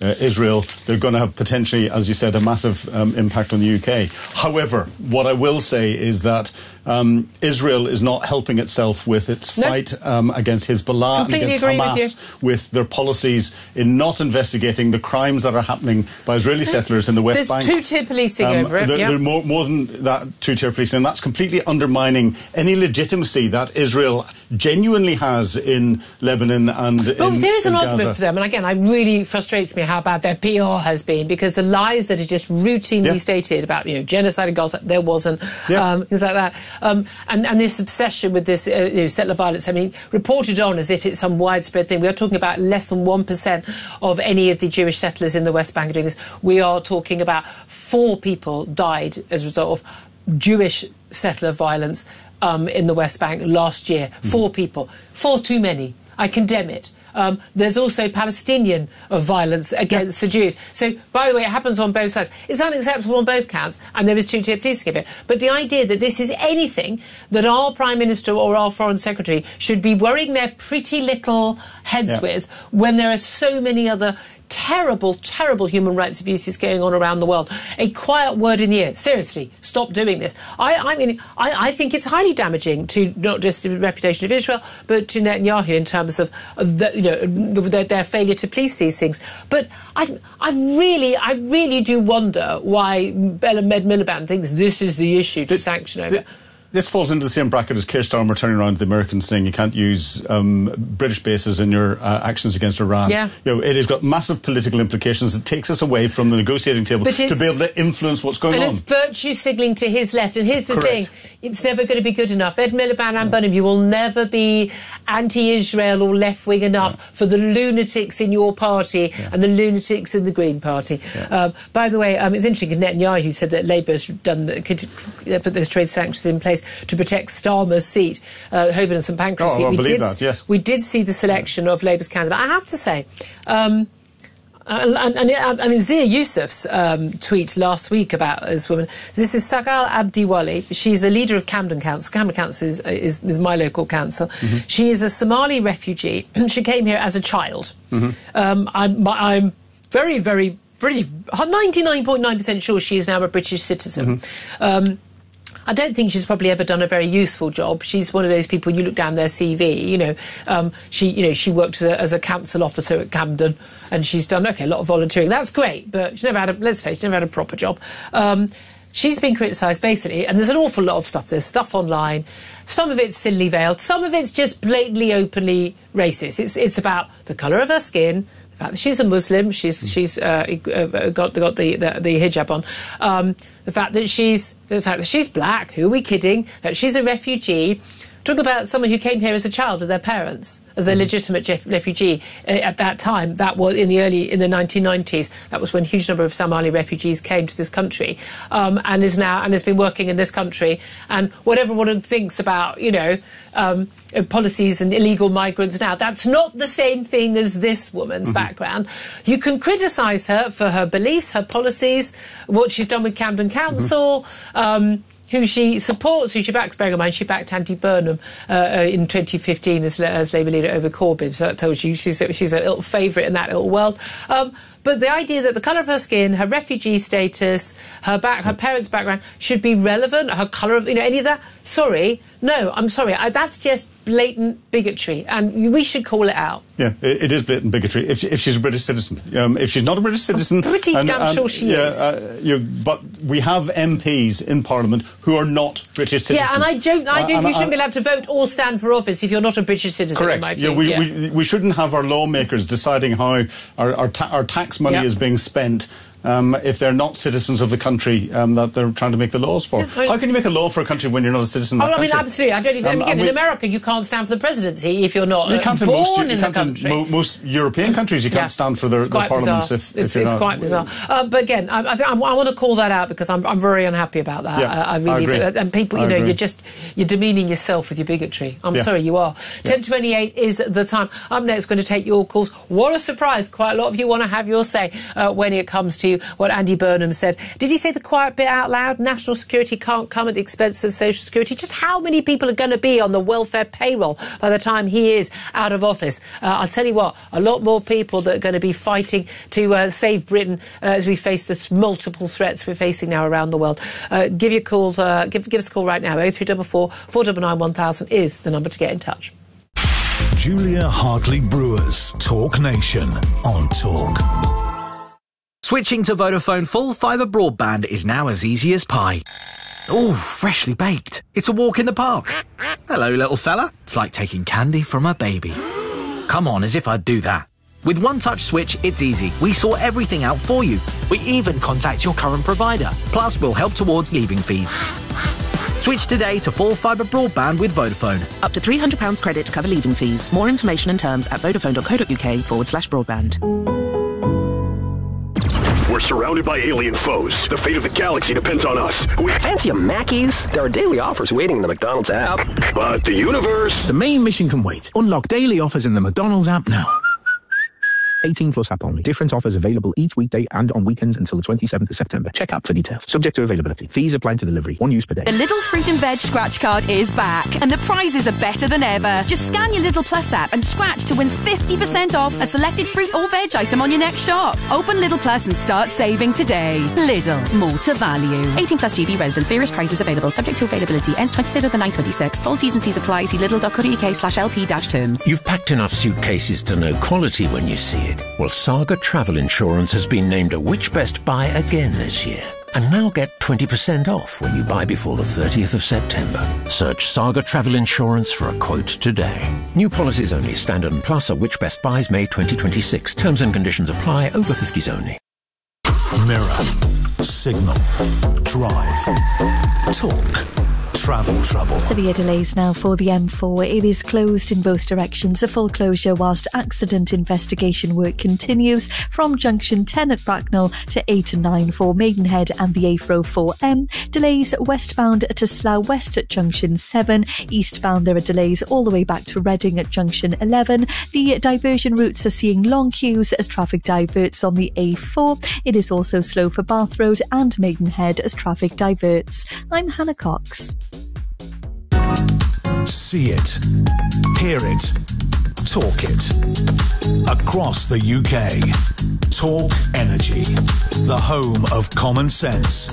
uh, Israel, they're going to have potentially, as you said, a massive um, impact on the U K. However, what I will say is that um, Israel is not helping itself with its no. fight um, against Hezbollah and against Hamas with, with their policies in not investigating the crimes that are happening by Israeli settlers in the West There's Bank. There's two-tier policing um, over it. There, yeah. there more, more than that two-tier policing, and that's completely undermining any legitimacy that Israel genuinely has in Lebanon and well, in there is an in argument Gaza. for them, and again, it really frustrates me how bad their P R has been, because the lies that are just routinely yeah. stated about, you know, genocide in Gaza, there wasn't, yeah. um, things like that, um, and, and this obsession with this uh, you know, settler violence, I mean, reported on as if it's some widespread thing. We are talking about less than one percent of any of the Jewish settlers in the West Bank doing this. We are talking about four people died as a result of Jewish settler violence um, in the West Bank last year. Mm. Four people. Four too many. I condemn it. Um, there's also Palestinian uh, violence against yeah. the Jews. So, by the way, it happens on both sides. It's unacceptable on both counts, and there is two-tier policing of it. But the idea that this is anything that our Prime Minister or our Foreign Secretary should be worrying their pretty little heads yeah. with, when there are so many other terrible, terrible human rights abuses going on around the world. A quiet word in the ear. Seriously, stop doing this. I, I mean, I, I think it's highly damaging to not just the reputation of Israel, but to Netanyahu in terms of, of the, you know, their, their failure to police these things. But I, I really, I really do wonder why Bella Med Miliband thinks this is the issue to the, sanction over. The, This falls into the same bracket as Keir Starmer turning around to the Americans saying you can't use um, British bases in your uh, actions against Iran. Yeah. You know, it has got massive political implications. It takes us away from the negotiating table to be able to influence what's going and on. And it's virtue signalling to his left. And here's the Correct. thing, it's never going to be good enough. Ed Miliband and Bunham, you will never be anti-Israel or left-wing enough yeah. for the lunatics in your party yeah. and the lunatics in the Green Party. Yeah. Um, by the way, um, it's interesting because Netanyahu said that Labour's done the, put those trade sanctions in place to protect Starmer's seat, uh, Holborn and St Pancras oh, seat. I we believe did, that, yes. We did see the selection of Labour's candidate. I have to say, um, and, and, and I mean, Zia Yusuf's um, tweet last week about this woman. This is Sagal Abdiwali. She's a leader of Camden Council. Camden Council is, is, is my local council. Mm-hmm. She is a Somali refugee. She came here as a child. Mm-hmm. um, I'm, I'm very, very, pretty, ninety-nine point nine percent sure she is now a British citizen. Mm-hmm. Um, I don't think she's probably ever done a very useful job. She's one of those people, you look down their C V, you know, um, she, you know, she worked as a, as a council officer at Camden, and she's done, OK, a lot of volunteering. That's great, but she's never had a, let's face it, she's never had a proper job. Um, she's been criticised, basically, and there's an awful lot of stuff. There's stuff online. Some of it's thinly veiled. Some of it's just blatantly, openly racist. It's, it's about the colour of her skin, the fact that she's a Muslim, she's, she's uh, got, got the, the, the hijab on, um, the fact that she's the fact that she's black. Who are we kidding? That she's a refugee. Talk about someone who came here as a child with their parents, as a legitimate jef- refugee. Uh, at that time, that was in the early in the nineteen nineties. That was when a huge number of Somali refugees came to this country, um, and is now and has been working in this country. And whatever one thinks about, you know, um, policies and illegal migrants now, that's not the same thing as this woman's mm-hmm. background. You can criticise her for her beliefs, her policies, what she's done with Camden Council. Mm-hmm. Um, who she supports, who she backs. Bearing in mind, she backed Andy Burnham uh, uh, in twenty fifteen as, as Labour leader over Corbyn. So that tells you she's a, she's a little favourite in that little world. Um, but the idea that the colour of her skin, her refugee status, her back, her parents' background should be relevant, her colour of, you know, any of that. Sorry, no, I'm sorry. I, that's just blatant bigotry, and we should call it out. Yeah, it, it is blatant bigotry. If, she, if she's a British citizen, um, if she's not a British citizen, I'm pretty and, damn and, sure she yeah, is. Uh, you, but we have M Ps in Parliament who are not British citizens. Yeah, and I don't. I don't. Uh, you shouldn't I, be allowed to vote or stand for office if you're not a British citizen. Correct. In my yeah, view. we, yeah. we we shouldn't have our lawmakers deciding how our our, ta- our tax money yeah. is being spent. Um, if they're not citizens of the country um, that they're trying to make the laws for. Yeah, How can you make a law for a country when you're not a citizen of that oh, I mean, country? absolutely. I don't even... Um, again, in we, America, you can't stand for the presidency if you're not you can't uh, in born most, in you the can't country. In mo- most European countries, you yeah. can't stand for their, their parliaments bizarre. if, it's, if you're it's not... quite bizarre. Uh, but again, I, I, th- I want to call that out because I'm, I'm very unhappy about that. Yeah, I, I really... I agree. Feel, and people, you I know, agree. you're just... You're demeaning yourself with your bigotry. I'm yeah. sorry, you are. Yeah. ten twenty-eight is the time. Up next, going to take your calls. What a surprise. Quite a lot of you want to have your say uh, when it comes to you what Andy Burnham said. Did he say the quiet bit out loud? National security can't come at the expense of social security. Just how many people are going to be on the welfare payroll by the time he is out of office? Uh, I'll tell you what, a lot more people that are going to be fighting to uh, save Britain uh, as we face the multiple threats we're facing now around the world. Uh, give your calls, uh, give, give us a call right now. oh three four four, four nine nine, one thousand is the number to get in touch. Julia Hartley-Brewer's Talk Nation on Talk. Switching to Vodafone full fibre broadband is now as easy as pie. Ooh, freshly baked. It's a walk in the park. Hello, little fella. It's like taking candy from a baby. Come on, as if I'd do that. With One Touch Switch, it's easy. We sort everything out for you. We even contact your current provider. Plus, we'll help towards leaving fees. Switch today to full fibre broadband with Vodafone. Up to three hundred pounds credit to cover leaving fees. More information and terms at vodafone.co.uk forward slash broadband. We're surrounded by alien foes. The fate of the galaxy depends on us. We fancy a Mackey's? There are daily offers waiting in the McDonald's app. But the universe... The main mission can wait. Unlock daily offers in the McDonald's app now. eighteen plus app only. Different offers available each weekday and on weekends until the twenty-seventh of September. Check app for details. Subject to availability. Fees apply to delivery. One use per day. The Lidl Fruit and Veg scratch card is back and the prizes are better than ever. Just scan your Lidl Plus app and scratch to win fifty percent off a selected fruit or veg item on your next shop. Open Lidl Plus and start saving today. Lidl. More to value. eighteen plus G B residents. Various prices available. Subject to availability. Ends twenty-third of the ninth twenty-six. Full T's and C's apply. See lidl.co.uk slash LP dash terms. You've packed enough suitcases to know quality when you see it. Well, Saga Travel Insurance has been named a Which Best Buy again this year. And now get twenty percent off when you buy before the thirtieth of September. Search Saga Travel Insurance for a quote today. New policies only. Standard and Plus are Which Best Buys May twenty twenty-six. Terms and conditions apply. Over fifties only. Mirror, Signal, Drive, Talk. Travel trouble. Severe delays now for the M four. It is closed in both directions. A full closure whilst accident investigation work continues from junction ten at Bracknell to eight and nine for Maidenhead and the A F R O four M. Delays westbound to Slough West at junction seven. Eastbound there are delays all the way back to Reading at junction eleven. The diversion routes are seeing long queues as traffic diverts on the A four. It is also slow for Bath Road and Maidenhead as traffic diverts. I'm Hannah Cox. See it, hear it, talk it. Across the U K, Talk Energy, the home of common sense.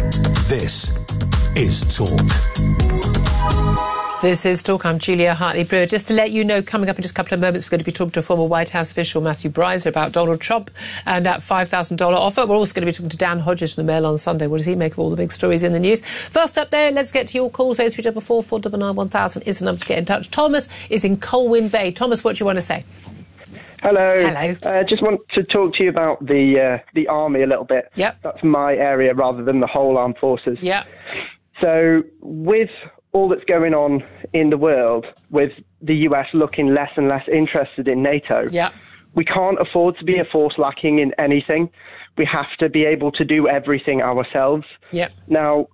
This is Talk. This is Talk. I'm Julia Hartley-Brewer. Just to let you know, coming up in just a couple of moments, we're going to be talking to former White House official Matthew Bryce about Donald Trump and that five thousand dollars offer. We're also going to be talking to Dan Hodges from the Mail on Sunday. What does he make of all the big stories in the news? First up there, let's get to your calls. oh three four four, four nine nine, one thousand is the number to get in touch. Thomas is in Colwyn Bay. Thomas, what do you want to say? Hello. Hello. I uh, just want to talk to you about the uh, the army a little bit. Yep. That's my area rather than the whole armed forces. Yeah. So with all that's going on in the world, with the U S looking less and less interested in NATO, yeah. we can't afford to be a force lacking in anything. We have to be able to do everything ourselves. Yeah. Now,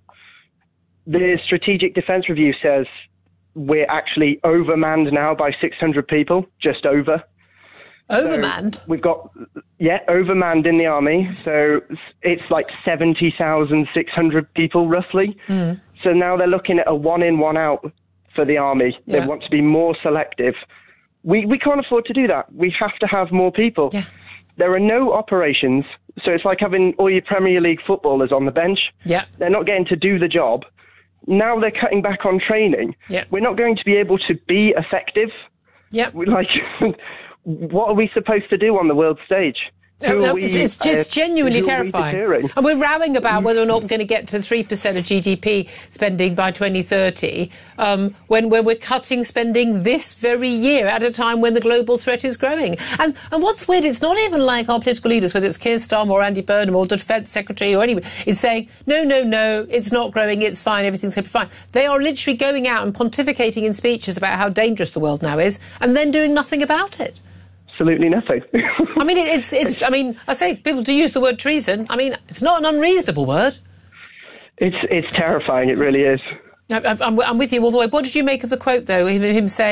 the Strategic Defence Review says we're actually overmanned now by six hundred people, just over. Overmanned? So we've got, yeah, overmanned in the army. So it's like seventy thousand six hundred people, roughly. Mm. So now they're looking at a one in, one out for the army. Yeah. They want to be more selective. We we can't afford to do that. We have to have more people. Yeah. There are no operations, so it's like having all your Premier League footballers on the bench. Yeah. They're not getting to do the job. Now they're cutting back on training. Yeah. We're not going to be able to be effective. Yeah. We like, what are we supposed to do on the world stage? Who are we, it's, it's, it's uh, genuinely who are we terrifying. deterring? And we're rowing about whether or not we're going to get to three percent of G D P spending by twenty thirty um, when, when we're cutting spending this very year at a time when the global threat is growing. And, and what's weird, it's not even like our political leaders, whether it's Keir Starmer or Andy Burnham or the Defence Secretary or anyone, is saying, no, no, no, it's not growing, it's fine, everything's going to be fine. They are literally going out and pontificating in speeches about how dangerous the world now is and then doing nothing about it. Absolutely nothing. I mean, it's, it's, I mean, I say people do use the word treason. I mean, it's not an unreasonable word. It's it's terrifying, it really is. I, I'm, I'm with you all the way. What did you make of the quote, though, him, him saying,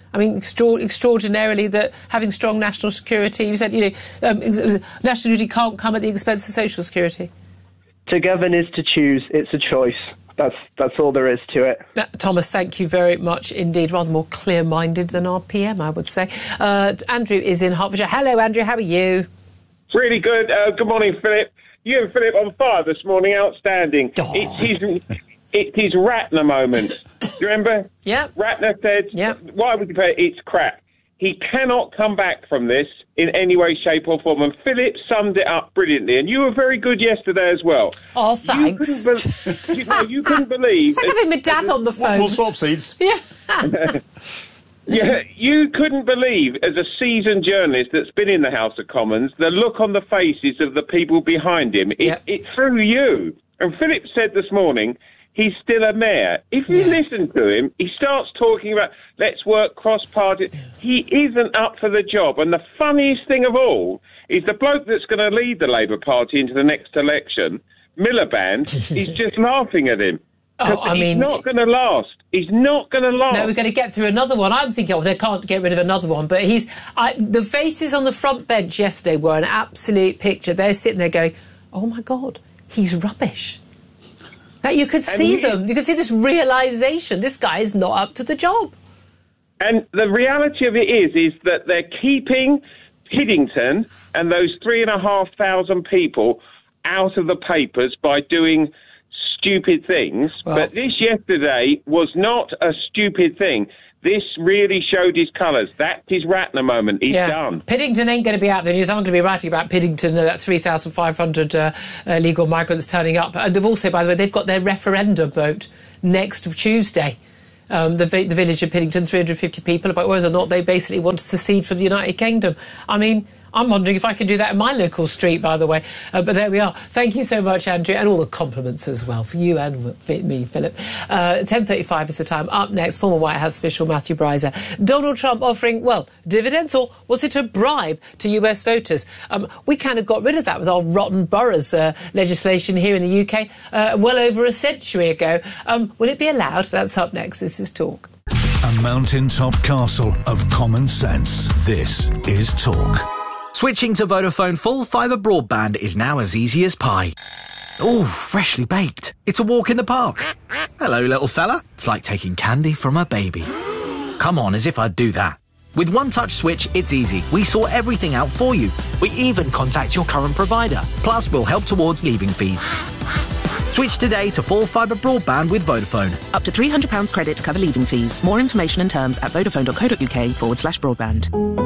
I mean, extra- extraordinarily that having strong national security, you said, you know, um, national security can't come at the expense of social security. To govern is to choose. It's a choice. That's that's all there is to it. Uh, Thomas, thank you very much indeed. Rather more clear-minded than our P M, I would say. Uh, Andrew is in Hertfordshire. Hello, Andrew. How are you? Really good. Uh, good morning, Philip. You and Philip on fire this morning. Outstanding. Oh. It's his, it's his Ratner moment. Do you remember? Yeah. Ratner said, yeah. Why would you say it's crap? He cannot come back from this in any way, shape or form. And Philip summed it up brilliantly. And you were very good yesterday as well. Oh, thanks. You couldn't, be- you, no, you couldn't believe... It's like having my dad on the phone. We'll swap seats. Yeah. Yeah, you couldn't believe, as a seasoned journalist that's been in the House of Commons, the look on the faces of the people behind him. It, yeah. it threw you. And Philip said this morning... He's still a mayor. If you yeah. listen to him, he starts talking about, let's work cross-party. He isn't up for the job. And the funniest thing of all is the bloke that's going to lead the Labour Party into the next election, Miliband, he's just laughing at him. Oh, I he's mean... He's not going to last. He's not going to last. No, we're going to get through another one. I'm thinking, oh, they can't get rid of another one. But he's... I, the faces on the front bench yesterday were an absolute picture. They're sitting there going, oh, my God, he's rubbish. That you could see he, them. You could see this realisation. This guy is not up to the job. And the reality of it is, is that they're keeping Piddington and those three and a half thousand people out of the papers by doing stupid things. Well, but this yesterday was not a stupid thing. This really showed his colours. That's his Ratner moment. He's yeah. done. Piddington ain't going to be out there. I'm going to be writing about Piddington, uh, that three thousand five hundred uh, uh, illegal migrants turning up. And they've also, by the way, they've got their referendum vote next Tuesday. Um, the, the village of Piddington, three hundred fifty people, about whether or not they basically want to secede from the United Kingdom. I mean... I'm wondering if I can do that in my local street, by the way. Uh, but there we are. Thank you so much, Andrew, and all the compliments as well for you and me, Philip. Uh, ten thirty-five is the time. Up next, former White House official Matthew Bryser. Donald Trump offering, well, dividends, or was it a bribe to U S voters? Um, we kind of got rid of that with our rotten boroughs uh, legislation here in the U K uh, well over a century ago. Um, will it be allowed? That's up next. This is Talk. A mountaintop castle of common sense. This is Talk. Switching to Vodafone full fibre broadband is now as easy as pie. Ooh, freshly baked. It's a walk in the park. Hello, little fella. It's like taking candy from a baby. Come on, as if I'd do that. With One Touch Switch, it's easy. We sort everything out for you. We even contact your current provider. Plus, we'll help towards leaving fees. Switch today to full fibre broadband with Vodafone. Up to three hundred pounds credit to cover leaving fees. More information and terms at vodafone.co.uk forward slash broadband.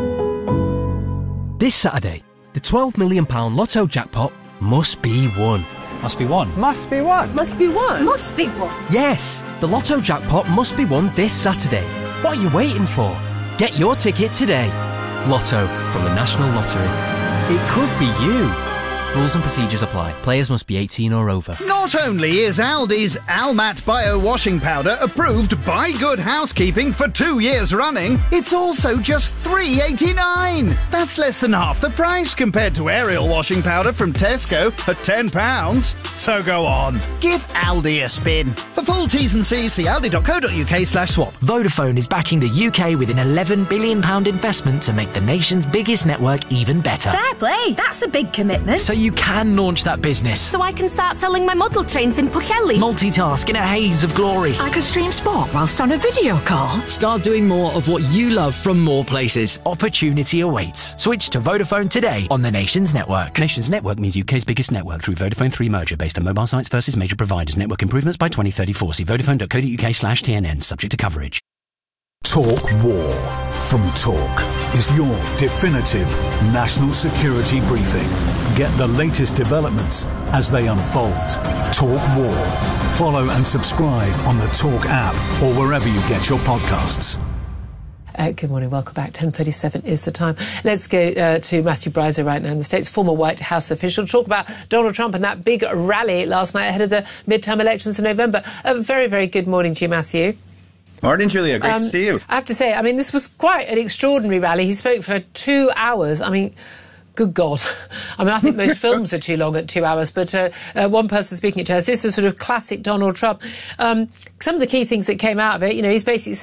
This Saturday, the twelve million pounds Lotto jackpot must be won. Must be won. Must be won. Must be won. Must be won. Yes, the Lotto jackpot must be won this Saturday. What are you waiting for? Get your ticket today. Lotto from the National Lottery. It could be you. Rules and procedures apply. Players must be eighteen or over. Not only is Aldi's Almat Bio Washing Powder approved by Good Housekeeping for two years running, it's also just three eighty-nine. That's less than half the price compared to Ariel washing powder from Tesco at ten pounds. So go on, give Aldi a spin. For full T's and C's, see aldi.co.uk slash swap. Vodafone is backing the U K with an eleven billion pounds investment to make the nation's biggest network even better. Fair play. That's a big commitment. So you can launch that business. So I can start selling my model trains in Pwllheli. Multitask in a haze of glory. I could stream sport whilst on a video call. Start doing more of what you love from more places. Opportunity awaits. Switch to Vodafone today on the Nations Network. Nations Network means U K's biggest network through Vodafone three merger based on mobile sites versus major providers. Network improvements by twenty thirty-four. See vodafone.co.uk slash TNN. Subject to coverage. Talk War from Talk is your definitive national security briefing. Get the latest developments as they unfold. Talk War. Follow and subscribe on the Talk app or wherever you get your podcasts. Uh, good morning, welcome back. ten thirty-seven is the time. Let's go uh, to Matthew Bryser right now in the States, former White House official, talk about Donald Trump and that big rally last night ahead of the midterm elections in November. A very, very good morning to you, Matthew. Morning, Julia. Great um, to see you. I have to say, I mean, this was quite an extraordinary rally. He spoke for two hours. I mean, good God. I mean, I think most films are too long at two hours, but uh, uh, one person speaking to us, this is sort of classic Donald Trump. Um, some of the key things that came out of it, you know, he's basically saying,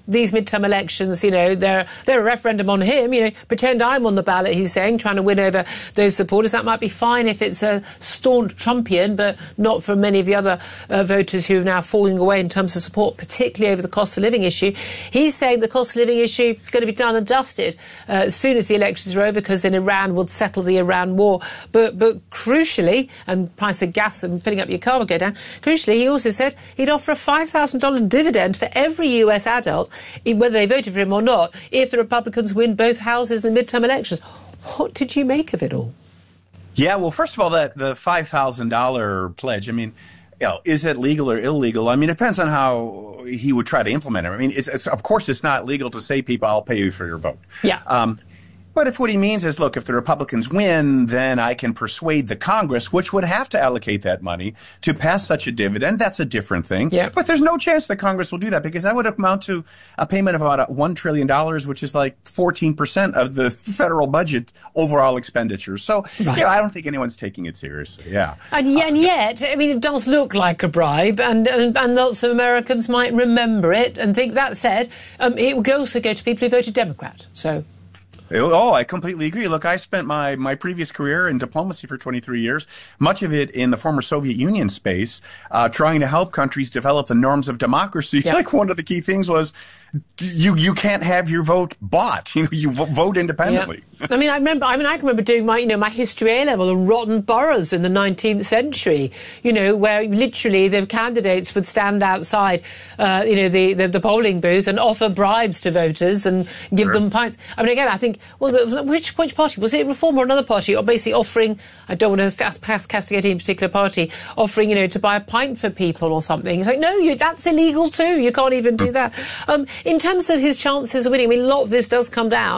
these midterm elections, you know, they're, they're a referendum on him, you know, pretend I'm on the ballot, he's saying, trying to win over those supporters. That might be fine if it's a staunch Trumpian, but not for many of the other uh, voters who are now falling away in terms of support, particularly over the cost of living issue. He's saying the cost of living issue is going to be done and dusted uh, as soon as the elections are over, because then Iran would settle the Iran war. But, but crucially, and price of gas and filling up your car will go down, crucially, he also said he'd offer a five thousand dollars dividend for every U S adult, whether they voted for him or not, if the Republicans win both houses in the midterm elections. What did you make of it all? Yeah, well, first of all, that the five thousand dollars pledge, I mean, you know, is it legal or illegal? I mean, it depends on how he would try to implement it. I mean, it's, it's, of course, it's not legal to say, people, I'll pay you for your vote. Yeah. Um, But if what he means is, look, if the Republicans win, then I can persuade the Congress, which would have to allocate that money, to pass such a dividend. That's a different thing. Yeah. But there's no chance the Congress will do that, because that would amount to a payment of about one trillion dollars, which is like fourteen percent of the federal budget overall expenditures. So, right. yeah, I don't think anyone's taking it seriously. Yeah. And, y- and yet, I mean, it does look like a bribe, and, and, and lots of Americans might remember it and think. That said, um, it will also go to people who voted Democrat. So. Oh, I completely agree. Look, I spent my, my previous career in diplomacy for twenty-three years, much of it in the former Soviet Union space, uh, trying to help countries develop the norms of democracy. Yep. Like, one of the key things was you you can't have your vote bought. You know, you vote independently. Yep. I mean, I remember. I mean, I can remember doing my, you know, my history A level of rotten boroughs in the nineteenth century. You know, where literally the candidates would stand outside, uh, you know, the, the the polling booth and offer bribes to voters and give sure. them pints. I mean, again, I think was it which which party was it? Reform or another party? Or basically offering. I don't want to castigate any particular party. Offering, you know, to buy a pint for people or something. It's like, no, you, that's illegal too. You can't even do that. Um, in terms of his chances of winning, I mean, a lot of this does come down